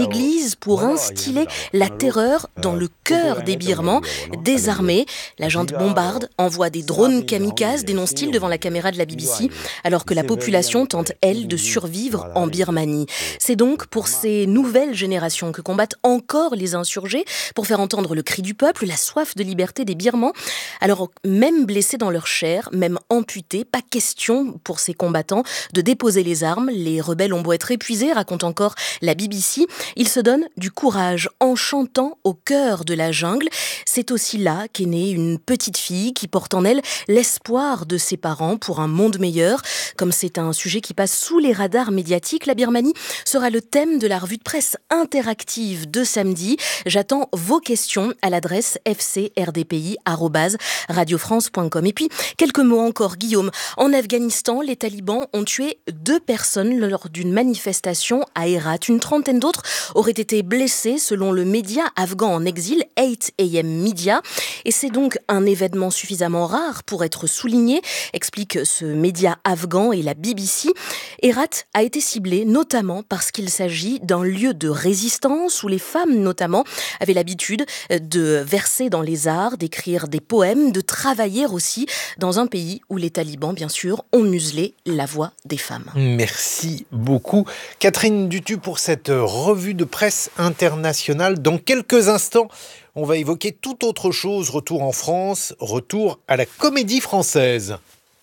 églises pour instiller la terreur dans le cœur des Birmans. Désarmés, la junte bombarde, envoie des drones kamikazes, dénonce-t-il devant la caméra de la B B C, alors que la population tente, elle, de survivre en Birmanie. C'est donc pour ces nouvelles générations que combattent encore les insurgés, pour faire entendre le cri du peuple, la soif de liberté des Birmans. Alors, même blessés dans leur chair, même amputés, pas question pour ces combattants de déposer les armes. Les rebelles ont beau être épuisés, raconte encore la B B C, ils se donnent du courage en chantant au cœur de la jungle. C'est aussi là qu'est née une petite fille qui porte en elle l'espoir de ses parents pour un monde meilleur. Comme c'est un sujet qui passe sous les radars médiatiques, la Birmanie sera le thème de la revue de presse interactive de samedi. J'attends vos questions à l'adresse f c r d p i arobase radio france point com. Et puis, quelques mots encore, Guillaume. En Afghanistan, les talibans ont tué deux personnes lors d'une manifestation à Herat. Une trentaine d'autres auraient été blessés, selon le média afghan en exil, eight a m Media. Et c'est donc un événement suffisamment rare pour être souligné, explique ce média afghan et la B B C. Herat a été ciblé notamment parce qu'il s'agit d'un lieu de résistance où les femmes, notamment, avaient l'habitude de verser dans les arts, d'écrire des poèmes, de travailler aussi dans un pays où les talibans, bien sûr, ont muselé la voix des femmes. Merci beaucoup, Catherine Dutu, pour cette revue de presse internationale. Dans quelques instants, on va évoquer toute autre chose. Retour en France, retour à la Comédie Française.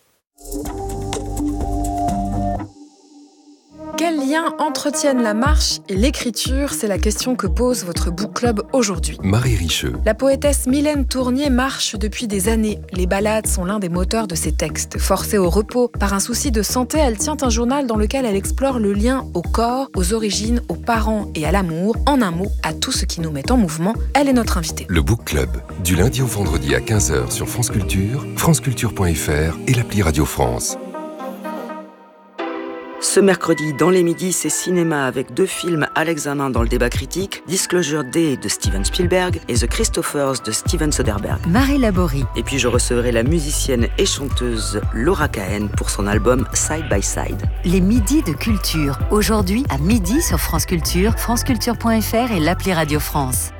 Quel lien entretiennent la marche et l'écriture ? C'est la question que pose votre book club aujourd'hui. Marie Richeux. La poétesse Mylène Tournier marche depuis des années. Les ballades sont l'un des moteurs de ses textes. Forcée au repos par un souci de santé, elle tient un journal dans lequel elle explore le lien au corps, aux origines, aux parents et à l'amour. En un mot, à tout ce qui nous met en mouvement. Elle est notre invitée. Le book club, du lundi au vendredi à quinze heures sur France Culture, franceculture point f r et l'appli Radio France. Ce mercredi, dans les midis, c'est cinéma avec deux films à l'examen dans le débat critique, Disclosure Day de Steven Spielberg et The Christophers de Steven Soderbergh. Marie Laborie. Et puis je recevrai la musicienne et chanteuse Laura Cahen pour son album Side by Side. Les midis de culture, aujourd'hui à midi sur France Culture, franceculture point f r et l'appli Radio France.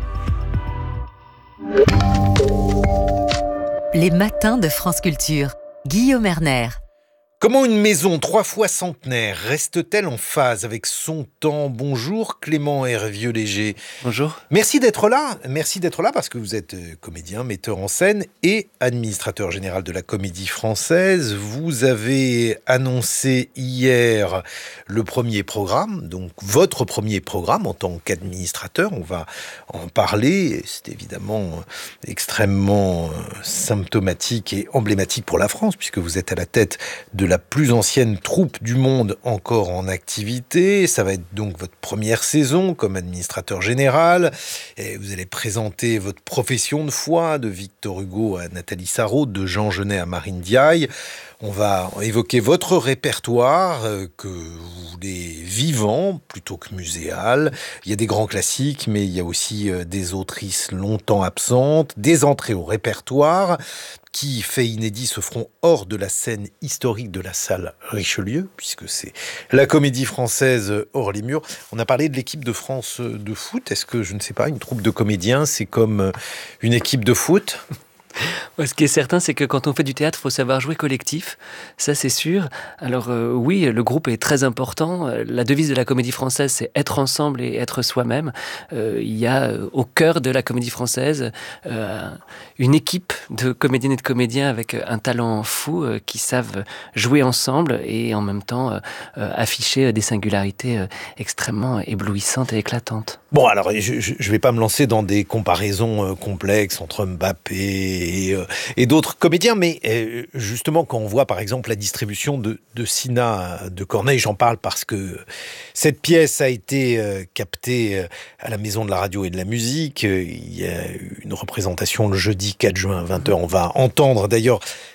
Les matins de France Culture, Guillaume Erner. Comment une maison trois fois centenaire reste-t-elle en phase avec son temps ? Bonjour Clément Hervieux-Léger. Bonjour. Merci d'être là. Merci d'être là parce que vous êtes comédien, metteur en scène et administrateur général de la Comédie Française. Vous avez annoncé hier le premier programme, donc votre premier programme en tant qu'administrateur. On va en parler. C'est évidemment extrêmement symptomatique et emblématique pour la France puisque vous êtes à la tête de la plus ancienne troupe du monde encore en activité. Ça va être donc votre première saison comme administrateur général. Et vous allez présenter votre profession de foi, de Victor Hugo à Nathalie Sarraute, de Jean Genet à Marine Diaye. On va évoquer votre répertoire euh, que vous voulez vivant plutôt que muséal. Il y a des grands classiques, mais il y a aussi euh, des autrices longtemps absentes, des entrées au répertoire qui, fait inédit, se feront hors de la scène historique de la salle Richelieu, puisque c'est la Comédie Française hors les murs. On a parlé de l'équipe de France de foot. Est-ce que, je ne sais pas, une troupe de comédiens, c'est comme une équipe de foot ? Ouais, ce qui est certain, c'est que quand on fait du théâtre, il faut savoir jouer collectif, ça c'est sûr. Alors euh, oui, le groupe est très important. La devise de la Comédie Française, c'est être ensemble et être soi-même. Euh, il y a euh, au cœur de la Comédie Française euh, une équipe de comédiennes et de comédiens avec un talent fou euh, qui savent jouer ensemble et en même temps euh, euh, afficher des singularités euh, extrêmement éblouissantes et éclatantes. Bon, alors je ne vais pas me lancer dans des comparaisons euh, complexes entre Mbappé et, euh, et d'autres comédiens, mais euh, justement quand on voit par exemple la distribution de, de Sina de Corneille, j'en parle parce que cette pièce a été euh, captée euh, à la Maison de la Radio et de la Musique. Euh, il y a une représentation le jeudi quatre juin à vingt heures. On va entendre d'ailleurs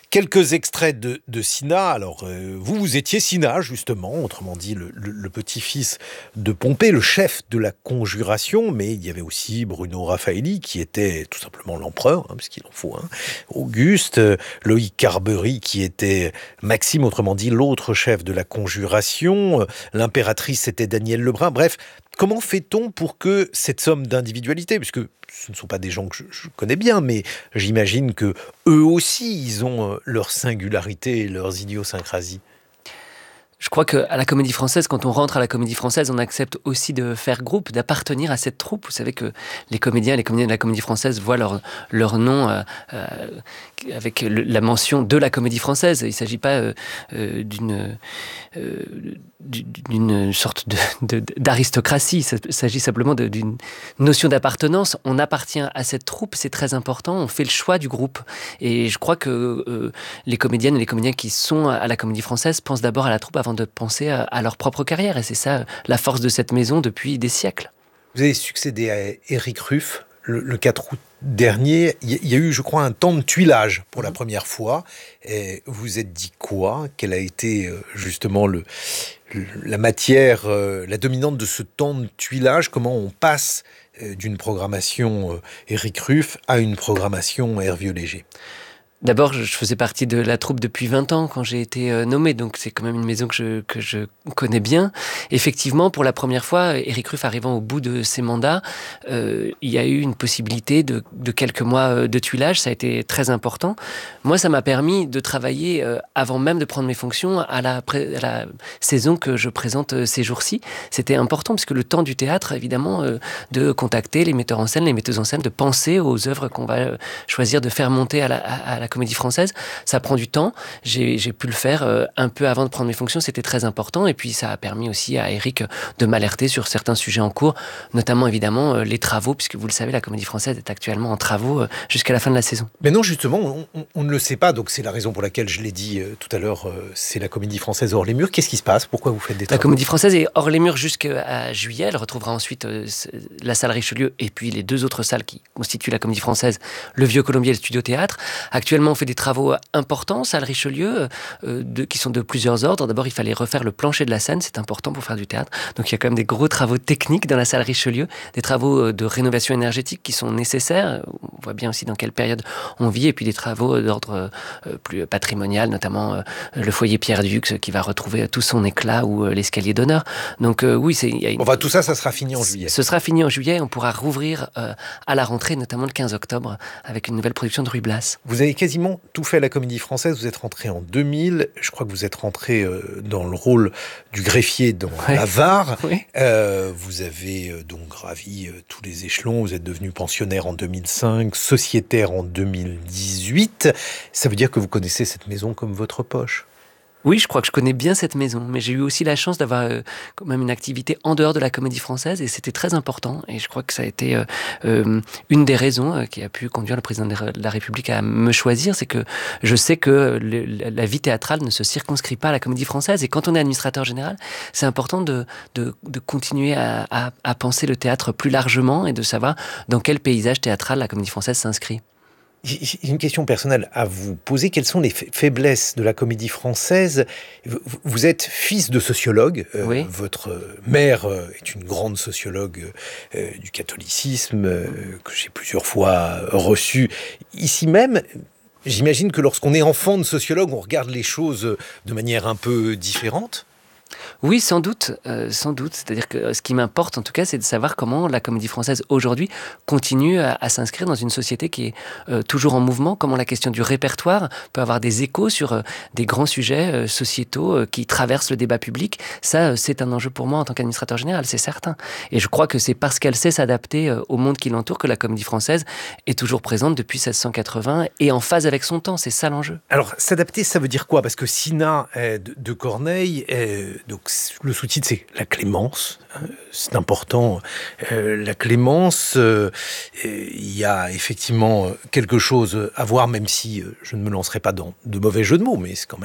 Quelques extraits de, de Sina. Alors, euh, vous, vous étiez Sina, justement, autrement dit, le, le, le petit-fils de Pompée, le chef de la conjuration, mais il y avait aussi Bruno Raffaelli, qui était tout simplement l'empereur, hein, parce qu'il en faut un, Auguste, euh, Loïc Carbery, qui était Maxime, autrement dit, l'autre chef de la conjuration, euh, l'impératrice, c'était Danielle Lebrun, bref. Comment fait-on pour que cette somme d'individualité, puisque ce ne sont pas des gens que je, je connais bien, mais j'imagine que eux aussi, ils ont leur singularité et leurs idiosyncrasies. Je crois qu'à la Comédie Française, quand on rentre à la Comédie Française, on accepte aussi de faire groupe, d'appartenir à cette troupe. Vous savez que les comédiens et les comédiennes de la Comédie Française voient leur, leur nom euh, euh, avec le, la mention de la Comédie Française. Il ne s'agit pas euh, euh, d'une, euh, d'une sorte de, de, d'aristocratie. Il s'agit simplement de, d'une notion d'appartenance. On appartient à cette troupe, c'est très important. On fait le choix du groupe. Et je crois que euh, les comédiennes et les comédiens qui sont à la Comédie Française pensent d'abord à la troupe avant de penser à, à leur propre carrière. Et c'est ça la force de cette maison depuis des siècles. Vous avez succédé à Éric Ruff le, le quatre août dernier. Il y, y a eu, je crois, un temps de tuilage pour la première fois. Et vous vous êtes dit quoi ? Quelle a été justement le, le, la matière, euh, la dominante de ce temps de tuilage ? Comment on passe euh, d'une programmation euh, Éric Ruff à une programmation Hervieux Léger ? D'abord, je faisais partie de la troupe depuis vingt ans quand j'ai été nommé, donc c'est quand même une maison que je, que je connais bien. Effectivement, pour la première fois, Éric Ruff arrivant au bout de ses mandats, euh, il y a eu une possibilité de, de quelques mois de tuilage, ça a été très important. Moi, ça m'a permis de travailler, euh, avant même de prendre mes fonctions, à la, à la saison que je présente ces jours-ci. C'était important, parce que le temps du théâtre, évidemment, euh, de contacter les metteurs en scène, les metteuses en scène, de penser aux œuvres qu'on va choisir de faire monter à la, à, à la Comédie Française, ça prend du temps. J'ai, j'ai pu le faire euh, un peu avant de prendre mes fonctions, c'était très important. Et puis ça a permis aussi à Éric de m'alerter sur certains sujets en cours, notamment évidemment euh, les travaux, puisque vous le savez, la Comédie Française est actuellement en travaux euh, jusqu'à la fin de la saison. Mais non, justement, on, on, on ne le sait pas, donc c'est la raison pour laquelle je l'ai dit euh, tout à l'heure, euh, c'est la Comédie Française hors les murs. Qu'est-ce qui se passe ? Pourquoi vous faites des travaux ? La Comédie Française est hors les murs jusqu'à juillet. Elle retrouvera ensuite euh, la salle Richelieu et puis les deux autres salles qui constituent la Comédie Française, le Vieux Colombier et le Studio Théâtre. Actuellement, on fait des travaux importants, salle Richelieu, euh, de, qui sont de plusieurs ordres. D'abord, il fallait refaire le plancher de la scène, c'est important pour faire du théâtre. Donc, il y a quand même des gros travaux techniques dans la salle Richelieu, des travaux de rénovation énergétique qui sont nécessaires. On voit bien aussi dans quelle période on vit, et puis des travaux d'ordre euh, plus patrimonial, notamment euh, le foyer Pierre-Dux qui va retrouver tout son éclat, ou euh, l'escalier d'honneur. Donc, euh, oui, c'est... Y a une... Enfin, tout ça, ça sera fini en juillet. Ce sera fini en juillet. On pourra rouvrir euh, à la rentrée, notamment le quinze octobre, avec une nouvelle production de Ruy Blas. Vous avez quasiment tout fait à la Comédie Française. Vous êtes rentré en deux mille. Je crois que vous êtes rentré euh, dans le rôle du greffier dans ouais. la V A R. Oui. Euh, vous avez euh, donc gravi euh, tous les échelons. Vous êtes devenu pensionnaire en deux mille cinq, sociétaire en deux mille dix-huit. Ça veut dire que vous connaissez cette maison comme votre poche. Oui, je crois que je connais bien cette maison, mais j'ai eu aussi la chance d'avoir euh, quand même une activité en dehors de la Comédie Française, et c'était très important. Et je crois que ça a été euh, euh, une des raisons euh, qui a pu conduire le président de la République à me choisir, c'est que je sais que le, la vie théâtrale ne se circonscrit pas à la Comédie Française, et quand on est administrateur général, c'est important de, de, de continuer à, à, à penser le théâtre plus largement et de savoir dans quel paysage théâtral la Comédie Française s'inscrit. J'ai une question personnelle à vous poser. Quelles sont les faiblesses de la Comédie Française ? Vous êtes fils de sociologue. Euh, oui. Votre mère est une grande sociologue euh, du catholicisme euh, que j'ai plusieurs fois reçue ici même. J'imagine que lorsqu'on est enfant de sociologue, on regarde les choses de manière un peu différente. Oui, sans doute, euh, sans doute. C'est-à-dire que ce qui m'importe, en tout cas, c'est de savoir comment la Comédie Française, aujourd'hui, continue à, à s'inscrire dans une société qui est euh, toujours en mouvement, comment la question du répertoire peut avoir des échos sur euh, des grands sujets euh, sociétaux euh, qui traversent le débat public. Ça, euh, c'est un enjeu pour moi en tant qu'administrateur général, c'est certain. Et je crois que c'est parce qu'elle sait s'adapter euh, au monde qui l'entoure que la Comédie Française est toujours présente depuis seize cent quatre-vingts et en phase avec son temps. C'est ça l'enjeu. Alors, s'adapter, ça veut dire quoi ? Parce que Sina euh, de, de Corneille... Euh, donc le sous-titre, c'est la clémence. C'est important. Euh, la clémence, euh, il y a effectivement quelque chose à voir, même si je ne me lancerai pas dans de mauvais jeux de mots, mais c'est quand même,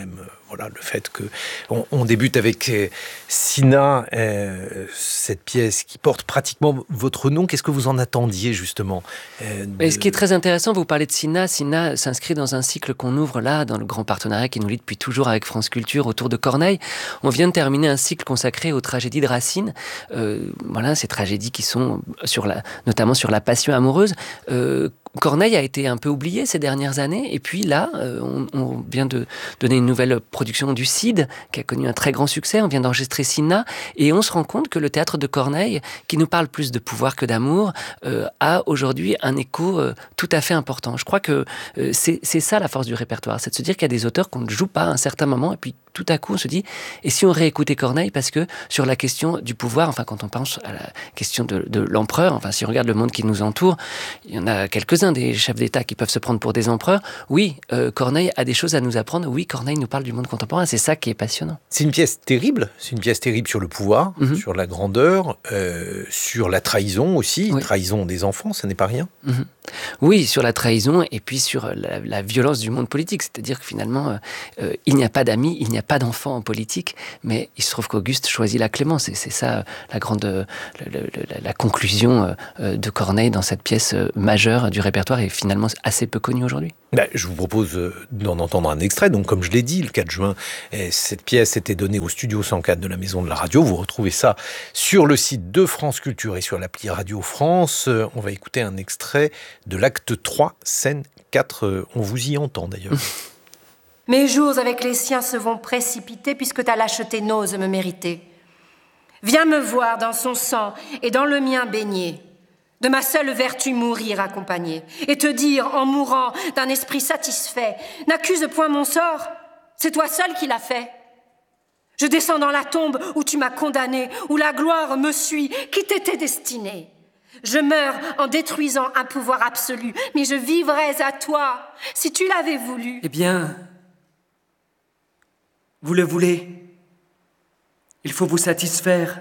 voilà, le fait que on, on débute avec euh, Sina, euh, cette pièce qui porte pratiquement votre nom. Qu'est-ce que vous en attendiez justement euh, de... Et ce qui est très intéressant, vous parlez de Sina. Sina s'inscrit dans un cycle qu'on ouvre là, dans le grand partenariat qui nous lie depuis toujours avec France Culture autour de Corneille. On vient de terminer un cycle consacré aux tragédies de Racine. Euh, voilà, ces tragédies qui sont sur la, notamment sur la passion amoureuse. Euh, Corneille a été un peu oublié ces dernières années, et puis là, euh, on, on vient de donner une nouvelle production du Cid, qui a connu un très grand succès, on vient d'enregistrer Sina, et on se rend compte que le théâtre de Corneille, qui nous parle plus de pouvoir que d'amour, euh, a aujourd'hui un écho euh, tout à fait important. Je crois que euh, c'est, c'est ça la force du répertoire, c'est de se dire qu'il y a des auteurs qu'on ne joue pas à un certain moment, et puis tout à coup on se dit, et si on réécoutait Corneille, parce que sur la question du pouvoir, enfin quand on pense à la question de, de l'empereur, enfin si on regarde le monde qui nous entoure, il y en a quelques-uns des chefs d'État qui peuvent se prendre pour des empereurs. Oui, euh, Corneille a des choses à nous apprendre. Oui, Corneille nous parle du monde contemporain. C'est ça qui est passionnant. C'est une pièce terrible. C'est une pièce terrible sur le pouvoir, mm-hmm. sur la grandeur, euh, sur la trahison aussi. Oui. Trahison des enfants, ça n'est pas rien. Mm-hmm. Oui, sur la trahison et puis sur la, la violence du monde politique. C'est-à-dire que finalement, euh, il n'y a pas d'amis, il n'y a pas d'enfants en politique, mais il se trouve qu'Auguste choisit la clémence. Et c'est ça la grande, la, la, la conclusion euh, de Corneille dans cette pièce euh, majeure du répertoire est finalement assez peu connu aujourd'hui. Ben, je vous propose d'en entendre un extrait. Donc, comme je l'ai dit, le quatre juin, cette pièce était donnée au studio cent quatre de la Maison de la Radio. Vous retrouvez ça sur le site de France Culture et sur l'appli Radio France. On va écouter un extrait de l'acte trois, scène quatre. On vous y entend d'ailleurs. Mes jours avec les siens se vont précipiter puisque ta lâcheté n'ose me mériter. Viens me voir dans son sang et dans le mien baigner. De ma seule vertu mourir accompagnée, et te dire, en mourant, d'un esprit satisfait, n'accuse point mon sort, c'est toi seul qui l'as fait. Je descends dans la tombe où tu m'as condamné, où la gloire me suit, qui t'était destinée. Je meurs en détruisant un pouvoir absolu, mais je vivrais à toi, si tu l'avais voulu. Eh bien, vous le voulez. Il faut vous satisfaire.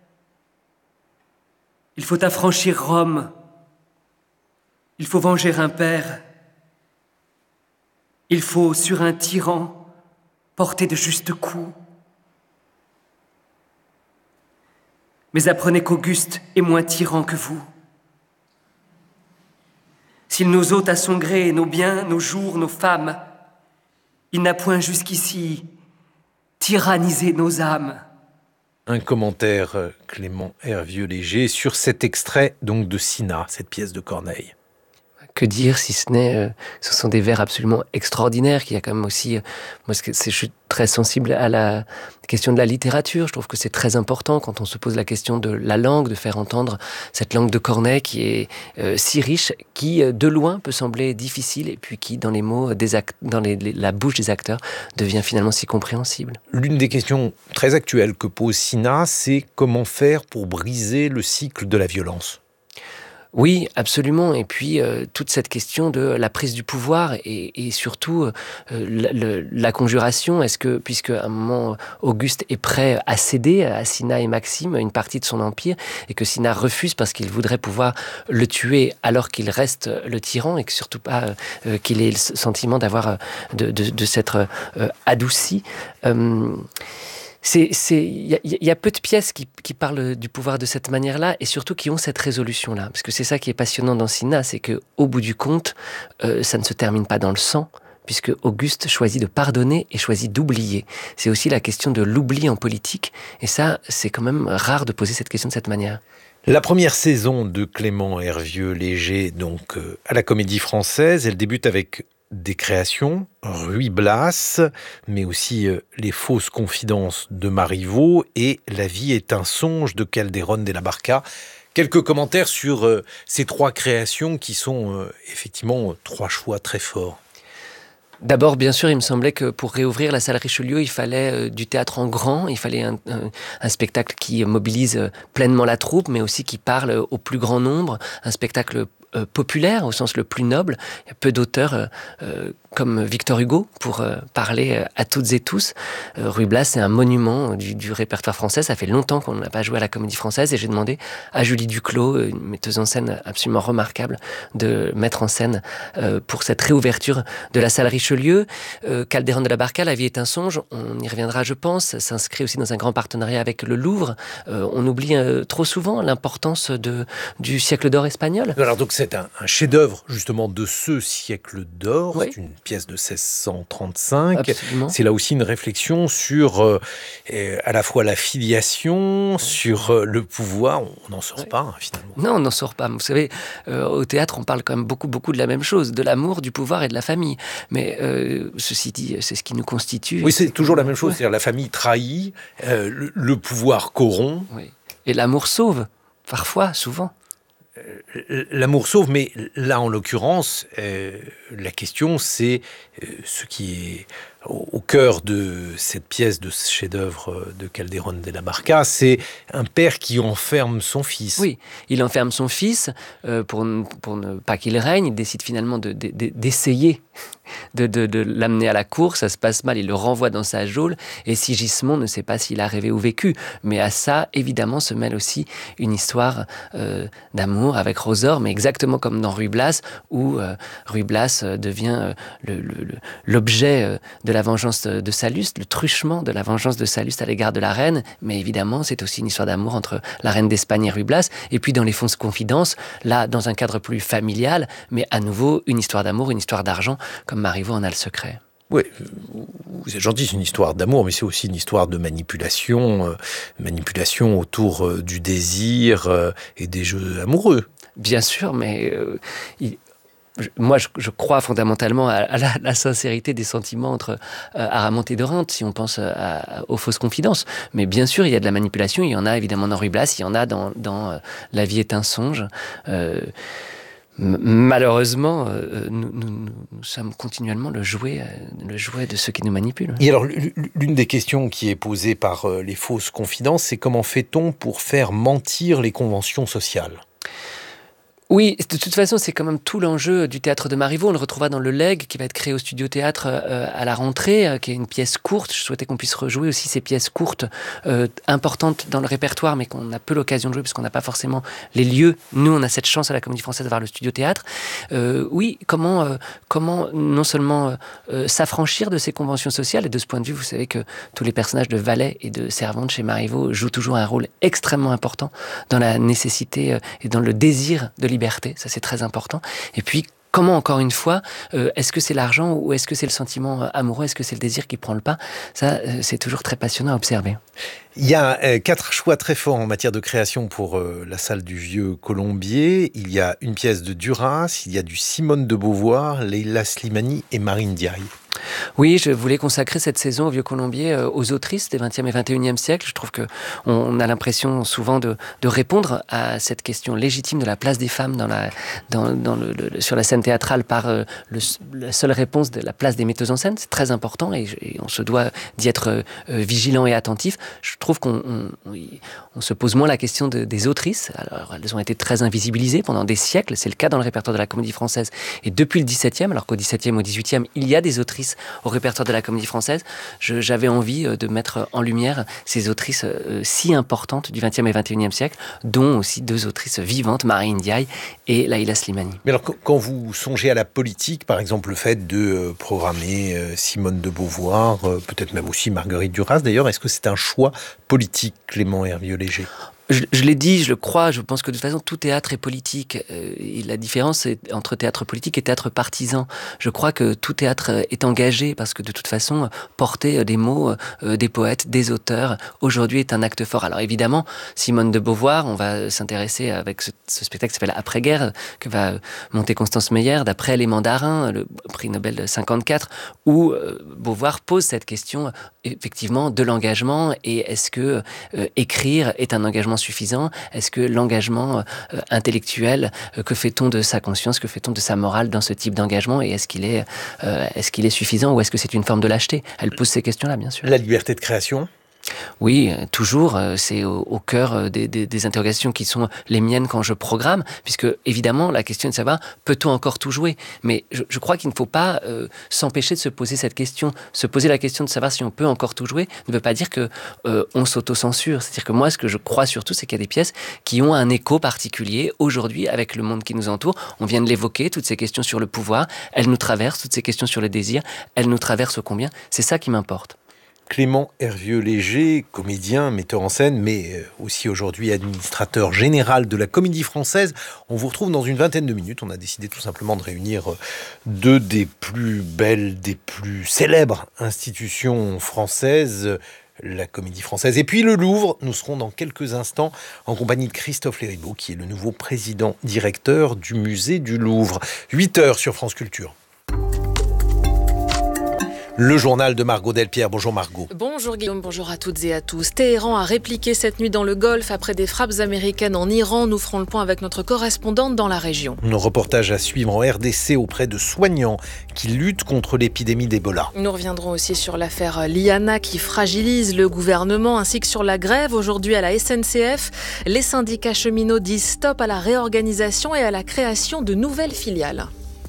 Il faut affranchir Rome. Il faut venger un père. Il faut, sur un tyran, porter de justes coups. Mais apprenez qu'Auguste est moins tyran que vous. S'il nous ôte à son gré nos biens, nos jours, nos femmes, il n'a point jusqu'ici tyrannisé nos âmes. Un commentaire, Clément Hervieux-Léger, sur cet extrait donc de Sina, cette pièce de Corneille. Que dire si ce n'est, euh, ce sont des vers absolument extraordinaires, qu'il y a quand même aussi, euh, moi c'est, je suis très sensible à la question de la littérature, je trouve que c'est très important quand on se pose la question de la langue, de faire entendre cette langue de Corneille qui est euh, si riche, qui euh, de loin peut sembler difficile, et puis qui dans les mots, des act- dans les, les, la bouche des acteurs, devient finalement si compréhensible. L'une des questions très actuelles que pose Sina, c'est comment faire pour briser le cycle de la violence. Oui, absolument. Et puis, euh, toute cette question de la prise du pouvoir et, et surtout euh, la, le, la conjuration. Est-ce que, puisque à un moment, Auguste est prêt à céder à Cinna et Maxime une partie de son empire, et que Cinna refuse parce qu'il voudrait pouvoir le tuer alors qu'il reste le tyran, et que surtout pas euh, qu'il ait le sentiment d'avoir, de, de, de s'être euh, adouci. Euh, C'est, c'est, il y, y a peu de pièces qui, qui parlent du pouvoir de cette manière-là, et surtout qui ont cette résolution-là. Parce que c'est ça qui est passionnant dans Cinna, c'est que au bout du compte, euh, ça ne se termine pas dans le sang, puisque Auguste choisit de pardonner et choisit d'oublier. C'est aussi la question de l'oubli en politique, et ça, c'est quand même rare de poser cette question de cette manière. La première saison de Clément Hervieux-Léger, donc euh, à la Comédie Française, elle débute avec des créations, Ruy Blas, mais aussi euh, Les fausses confidences de Marivaux et La vie est un songe de Calderón de la Barca. Quelques commentaires sur euh, ces trois créations qui sont euh, effectivement euh, trois choix très forts. D'abord, bien sûr, il me semblait que pour réouvrir la salle Richelieu, il fallait euh, du théâtre en grand, il fallait un, un, un spectacle qui mobilise euh, pleinement la troupe, mais aussi qui parle au plus grand nombre, un spectacle euh, populaire, au sens le plus noble. Il y a peu d'auteurs euh, euh, comme Victor Hugo pour euh, parler euh, à toutes et tous. Euh, Ruy Blas, c'est un monument du, du répertoire français. Ça fait longtemps qu'on n'a pas joué à la Comédie Française et j'ai demandé à Julie Duclos, une metteuse en scène absolument remarquable, de mettre en scène euh, pour cette réouverture de la salle Richelieu. Euh, Calderon de la Barca, La vie est un songe, on y reviendra je pense, s'inscrit aussi dans un grand partenariat avec le Louvre. Euh, on oublie euh, trop souvent l'importance de, du siècle d'or espagnol. Alors donc c'est un, un chef-d'œuvre justement de ce siècle d'or, oui. C'est une pièce de seize cent trente-cinq. Absolument. C'est là aussi une réflexion sur euh, à la fois la filiation, sur euh, le pouvoir. On n'en sort oui. pas hein, finalement. Non, on n'en sort pas. Vous savez, euh, au théâtre, on parle quand même beaucoup, beaucoup de la même chose, de l'amour, du pouvoir et de la famille. Mais euh, ceci dit, c'est ce qui nous constitue. Oui, c'est toujours la même chose. Ouais. C'est-à-dire la famille trahit, euh, le, le pouvoir corrompt. Oui. Et l'amour sauve, parfois, souvent. L'amour sauve, mais là, en l'occurrence, euh, la question, c'est euh, ce qui est au, au cœur de cette pièce, de ce chef-d'œuvre de Calderon de la Barca, c'est un père qui enferme son fils. Oui, il enferme son fils euh, pour, pour ne pas qu'il règne. Il décide finalement de, de, de, d'essayer de, de, de l'amener à la cour. Ça se passe mal, il le renvoie dans sa geôle. Et Sigismond ne sait pas s'il a rêvé ou vécu. Mais à ça, évidemment, se mêle aussi une histoire euh, d'amour avec Rosor, mais exactement comme dans Ruy Blas, où euh, Ruy Blas euh, devient euh, le, le, l'objet euh, de la vengeance de Salluste, le truchement de la vengeance de Salluste à l'égard de la reine. Mais évidemment, c'est aussi une histoire d'amour entre la reine d'Espagne et Ruy Blas. Et puis dans Les Fausses Confidences, là, dans un cadre plus familial, mais à nouveau, une histoire d'amour, une histoire d'argent, comme Marivaux en a le secret. Oui, vous êtes gentil, c'est une histoire d'amour, mais c'est aussi une histoire de manipulation, euh, manipulation autour euh, du désir euh, et des jeux amoureux. Bien sûr, mais euh, il, je, moi je, je crois fondamentalement à, à la, la sincérité des sentiments entre euh, Aramante et Dorante, si on pense à, à, aux fausses confidences. Mais bien sûr, il y a de la manipulation, il y en a évidemment dans Ruy Blas, il y en a dans, dans euh, La vie est un songe. Euh, Malheureusement, euh, nous, nous, nous sommes continuellement le jouet, euh, le jouet de ceux qui nous manipulent. Et alors, l'une des questions qui est posée par euh, les fausses confidences, c'est comment fait-on pour faire mentir les conventions sociales ? Oui, de toute façon, c'est quand même tout l'enjeu du théâtre de Marivaux. On le retrouvera dans le Legs, qui va être créé au Studio Théâtre euh, à la rentrée, euh, qui est une pièce courte. Je souhaitais qu'on puisse rejouer aussi ces pièces courtes, euh, importantes dans le répertoire, mais qu'on a peu l'occasion de jouer, parce qu'on n'a pas forcément les lieux. Nous, on a cette chance à la Comédie Française d'avoir le Studio Théâtre. Euh, oui, comment, euh, comment non seulement euh, s'affranchir de ces conventions sociales, et de ce point de vue, vous savez que tous les personnages de valets et de servantes chez Marivaux jouent toujours un rôle extrêmement important dans la nécessité euh, et dans le désir de liberté, ça c'est très important. Et puis, comment, encore une fois, euh, est-ce que c'est l'argent ou est-ce que c'est le sentiment amoureux, est-ce que c'est le désir qui prend le pas ? Ça, euh, c'est toujours très passionnant à observer. Il y a euh, quatre choix très forts en matière de création pour euh, la salle du Vieux Colombier. Il y a une pièce de Duras, il y a du Simone de Beauvoir, Leila Slimani et Marine Ndiaye. Oui, je voulais consacrer cette saison au Vieux Colombier euh, aux autrices des vingtième et vingt et unième siècle. Je trouve qu'on on a l'impression souvent de, de répondre à cette question légitime de la place des femmes dans la, dans, dans le, le, sur la scène théâtrale par euh, le, la seule réponse de la place des metteuses en scène. C'est très important et, et on se doit d'y être euh, vigilant et attentif. Je trouve qu'on on, on, on se pose moins la question de, des autrices. Alors, elles ont été très invisibilisées pendant des siècles. C'est le cas dans le répertoire de la Comédie Française. Et depuis le dix-septième, alors qu'au dix-septième, au dix-huitième, il y a des autrices au répertoire de la Comédie Française, je, j'avais envie de mettre en lumière ces autrices euh, si importantes du vingtième et vingt et unième siècle, dont aussi deux autrices vivantes, Marine Ndiaye et Leila Slimani. Mais alors, quand vous songez à la politique, par exemple, le fait de euh, programmer euh, Simone de Beauvoir, euh, peut-être même aussi Marguerite Duras d'ailleurs, est-ce que c'est un choix politique, Clément Hervieux-Léger ? Je, je l'ai dit, je le crois, je pense que de toute façon tout théâtre est politique. Euh, et la différence est entre théâtre politique et théâtre partisan. Je crois que tout théâtre est engagé parce que de toute façon, porter des mots euh, des poètes, des auteurs, aujourd'hui est un acte fort. Alors évidemment, Simone de Beauvoir, on va s'intéresser avec ce, ce spectacle qui s'appelle Après-guerre, que va monter Constance Meyer, d'après Les Mandarins, le prix Nobel de cinquante-quatre, où euh, Beauvoir pose cette question effectivement de l'engagement et est-ce que euh, écrire est un engagement suffisant ? Est-ce que l'engagement euh, intellectuel, euh, que fait-on de sa conscience, que fait-on de sa morale dans ce type d'engagement et est-ce qu'il est, euh, est-ce qu'il est suffisant ou est-ce que c'est une forme de lâcheté ? Elle pose ces questions-là, bien sûr. La liberté de création ? Oui, toujours, c'est au, au cœur des, des, des interrogations qui sont les miennes quand je programme, puisque évidemment la question est de savoir, peut-on encore tout jouer ? Mais je, je crois qu'il ne faut pas euh, s'empêcher de se poser cette question. Se poser la question de savoir si on peut encore tout jouer ne veut pas dire qu'on euh, s'auto-censure. C'est-à-dire que moi, ce que je crois surtout, c'est qu'il y a des pièces qui ont un écho particulier aujourd'hui avec le monde qui nous entoure. On vient de l'évoquer, toutes ces questions sur le pouvoir, elles nous traversent, toutes ces questions sur le désir, elles nous traversent ô combien. C'est ça qui m'importe. Clément Hervieux-Léger, comédien, metteur en scène, mais aussi aujourd'hui administrateur général de la Comédie Française. On vous retrouve dans une vingtaine de minutes. On a décidé tout simplement de réunir deux des plus belles, des plus célèbres institutions françaises, la Comédie Française et puis le Louvre. Nous serons dans quelques instants en compagnie de Christophe Léribaud, qui est le nouveau président-directeur du musée du Louvre. huit heures sur France Culture. Le journal de Margot Delpierre. Bonjour Margot. Bonjour Guillaume, bonjour à toutes et à tous. Téhéran a répliqué cette nuit dans le Golfe après des frappes américaines en Iran. Nous ferons le point avec notre correspondante dans la région. Nos reportages à suivre en R D C auprès de soignants qui luttent contre l'épidémie d'Ebola. Nous reviendrons aussi sur l'affaire Liana qui fragilise le gouvernement ainsi que sur la grève aujourd'hui à la S N C F. Les syndicats cheminots disent stop à la réorganisation et à la création de nouvelles filiales.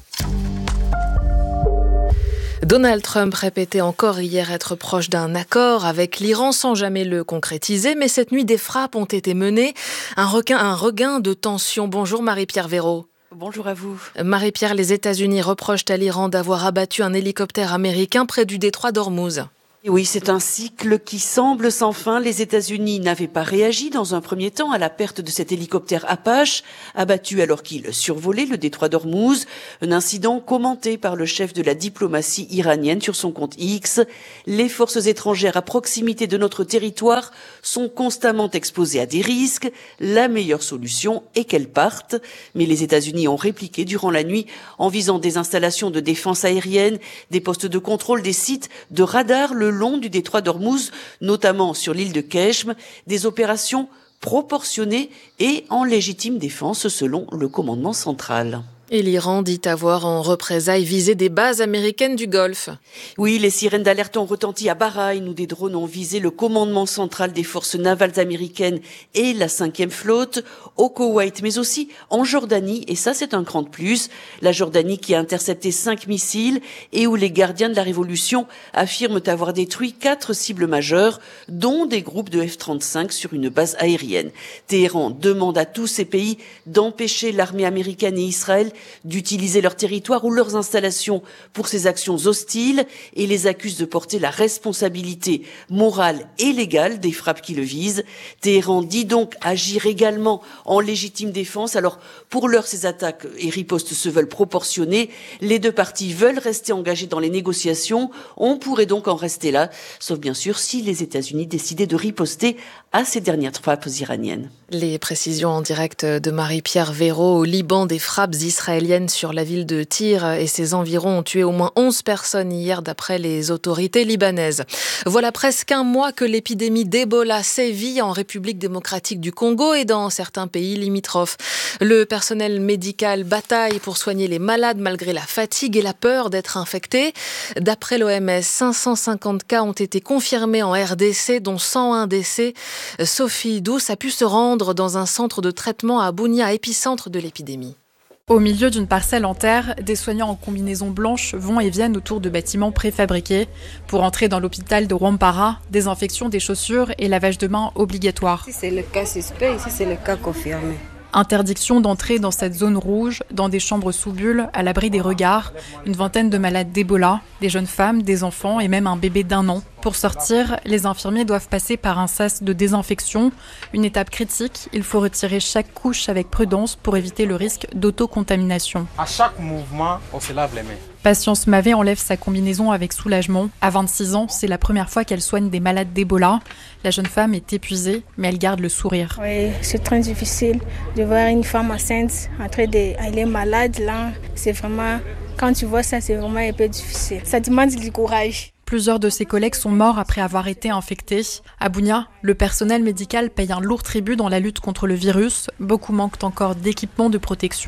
Donald Trump répétait encore hier être proche d'un accord avec l'Iran sans jamais le concrétiser, mais cette nuit des frappes ont été menées, un regain, un regain de tension. Bonjour Marie-Pierre Véraud. Bonjour à vous. Marie-Pierre, les États-Unis reprochent à l'Iran d'avoir abattu un hélicoptère américain près du détroit d'Ormuz. Oui, c'est un cycle qui semble sans fin. Les États-Unis n'avaient pas réagi dans un premier temps à la perte de cet hélicoptère Apache, abattu alors qu'il survolait le détroit d'Ormuz. Un incident commenté par le chef de la diplomatie iranienne sur son compte X. Les forces étrangères à proximité de notre territoire sont constamment exposées à des risques. La meilleure solution est qu'elles partent. Mais les États-Unis ont répliqué durant la nuit en visant des installations de défense aérienne, des postes de contrôle, des sites de radar, le long du détroit d'Ormuz, notamment sur l'île de Keshm, des opérations proportionnées et en légitime défense selon le commandement central. Et l'Iran dit avoir en représailles visé des bases américaines du Golfe. Oui, les sirènes d'alerte ont retenti à Bahreïn où des drones ont visé le commandement central des forces navales américaines et la cinquième flotte, au Koweït, mais aussi en Jordanie. Et ça, c'est un cran de plus. La Jordanie qui a intercepté cinq missiles et où les gardiens de la Révolution affirment avoir détruit quatre cibles majeures, dont des groupes de F trente-cinq sur une base aérienne. Téhéran demande à tous ces pays d'empêcher l'armée américaine et Israël d'utiliser leur territoire ou leurs installations pour ces actions hostiles et les accuse de porter la responsabilité morale et légale des frappes qui le visent. Téhéran dit donc agir également en légitime défense. Alors, pour l'heure, ces attaques et ripostes se veulent proportionnées. Les deux parties veulent rester engagées dans les négociations. On pourrait donc en rester là, sauf bien sûr si les États-Unis décidaient de riposter à ces dernières frappes iraniennes. Les précisions en direct de Marie-Pierre Véraud. Au Liban, des frappes israéliennes sur la ville de Tyr et ses environs ont tué au moins onze personnes hier d'après les autorités libanaises. Voilà presque un mois que l'épidémie d'Ebola sévit en République démocratique du Congo et dans certains pays limitrophes. Le personnel médical bataille pour soigner les malades malgré la fatigue et la peur d'être infectés. D'après l'O M S, cinq cent cinquante cas ont été confirmés en R D C, dont cent un décès. Sophie Douce a pu se rendre dans un centre de traitement à Bunia, épicentre de l'épidémie. Au milieu d'une parcelle en terre, des soignants en combinaison blanche vont et viennent autour de bâtiments préfabriqués. Pour entrer dans l'hôpital de Rwampara, désinfection des chaussures et lavage de mains obligatoire. Si c'est le cas suspect, ici c'est le cas confirmé. Interdiction d'entrer dans cette zone rouge, dans des chambres sous bulles, à l'abri des regards. Une vingtaine de malades d'Ebola, des jeunes femmes, des enfants et même un bébé d'un an. Pour sortir, les infirmiers doivent passer par un sas de désinfection. Une étape critique, il faut retirer chaque couche avec prudence pour éviter le risque d'autocontamination. À chaque mouvement, on se lave les mains. Patience Mavé enlève sa combinaison avec soulagement. À vingt-six ans, c'est la première fois qu'elle soigne des malades d'Ebola. La jeune femme est épuisée, mais elle garde le sourire. Oui, c'est très difficile de voir une femme enceinte en train de... Elle est malade, là. C'est vraiment... Quand tu vois ça, c'est vraiment un peu difficile. Ça demande du courage. Plusieurs de ses collègues sont morts après avoir été infectés. À Bunia, le personnel médical paye un lourd tribut dans la lutte contre le virus. Beaucoup manquent encore d'équipements de protection.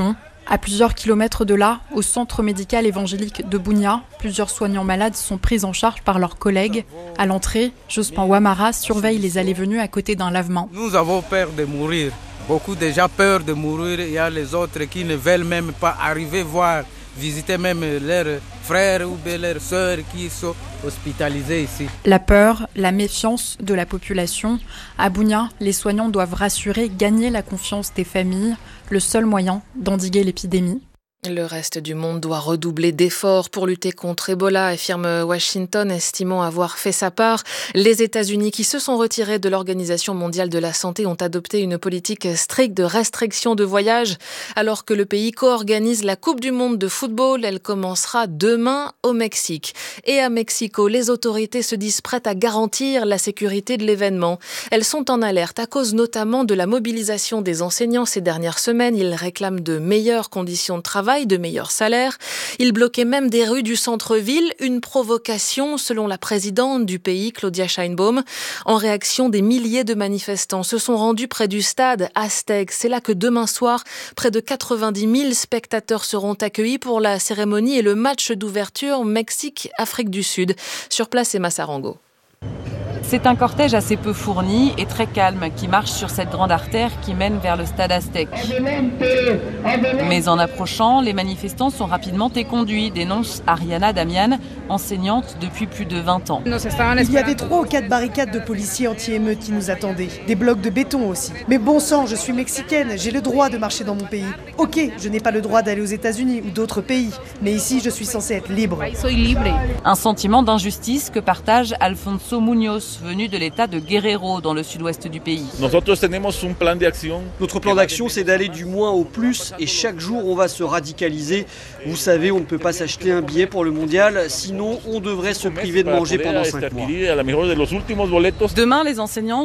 À plusieurs kilomètres de là, au centre médical évangélique de Bunia, plusieurs soignants malades sont pris en charge par leurs collègues. À l'entrée, Jospin Ouamara surveille les allées-venues à côté d'un lavement. Nous avons peur de mourir. Beaucoup déjà peur de mourir. Il y a les autres qui ne veulent même pas arriver voir, visiter même leurs frères ou leurs sœurs qui sont hospitalisés ici. La peur, la méfiance de la population. À Bunia, les soignants doivent rassurer, gagner la confiance des familles, le seul moyen d'endiguer l'épidémie. Le reste du monde doit redoubler d'efforts pour lutter contre Ebola, affirme Washington, estimant avoir fait sa part. Les États-Unis, qui se sont retirés de l'Organisation mondiale de la santé, ont adopté une politique stricte de restriction de voyage, alors que le pays co-organise la Coupe du monde de football. Elle commencera demain au Mexique. Et à Mexico, les autorités se disent prêtes à garantir la sécurité de l'événement. Elles sont en alerte à cause notamment de la mobilisation des enseignants ces dernières semaines. Ils réclament de meilleures conditions de travail, de meilleurs salaires. Ils bloquaient même des rues du centre-ville, une provocation selon la présidente du pays, Claudia Sheinbaum. En réaction, des milliers de manifestants se sont rendus près du stade Aztec. C'est là que demain soir, près de quatre-vingt-dix mille spectateurs seront accueillis pour la cérémonie et le match d'ouverture Mexique-Afrique du Sud. Sur place, Emma Sarango. C'est un cortège assez peu fourni et très calme qui marche sur cette grande artère qui mène vers le stade Aztec. Mais en approchant, les manifestants sont rapidement éconduits, dénonce Ariana Damian, enseignante depuis plus de vingt ans. Il y avait trois ou quatre barricades de policiers anti-émeutes qui nous attendaient. Des blocs de béton aussi. Mais bon sang, je suis mexicaine, j'ai le droit de marcher dans mon pays. Ok, je n'ai pas le droit d'aller aux États-Unis ou d'autres pays, mais ici je suis censée être libre. Un sentiment d'injustice que partage Alfonso Muñoz, venu de l'état de Guerrero dans le sud-ouest du pays. Notre plan d'action, c'est d'aller du moins au plus et chaque jour on va se radicaliser. Vous savez, on ne peut pas s'acheter un billet pour le mondial, sinon on devrait se priver de manger pendant cinq mois. Demain, les enseignants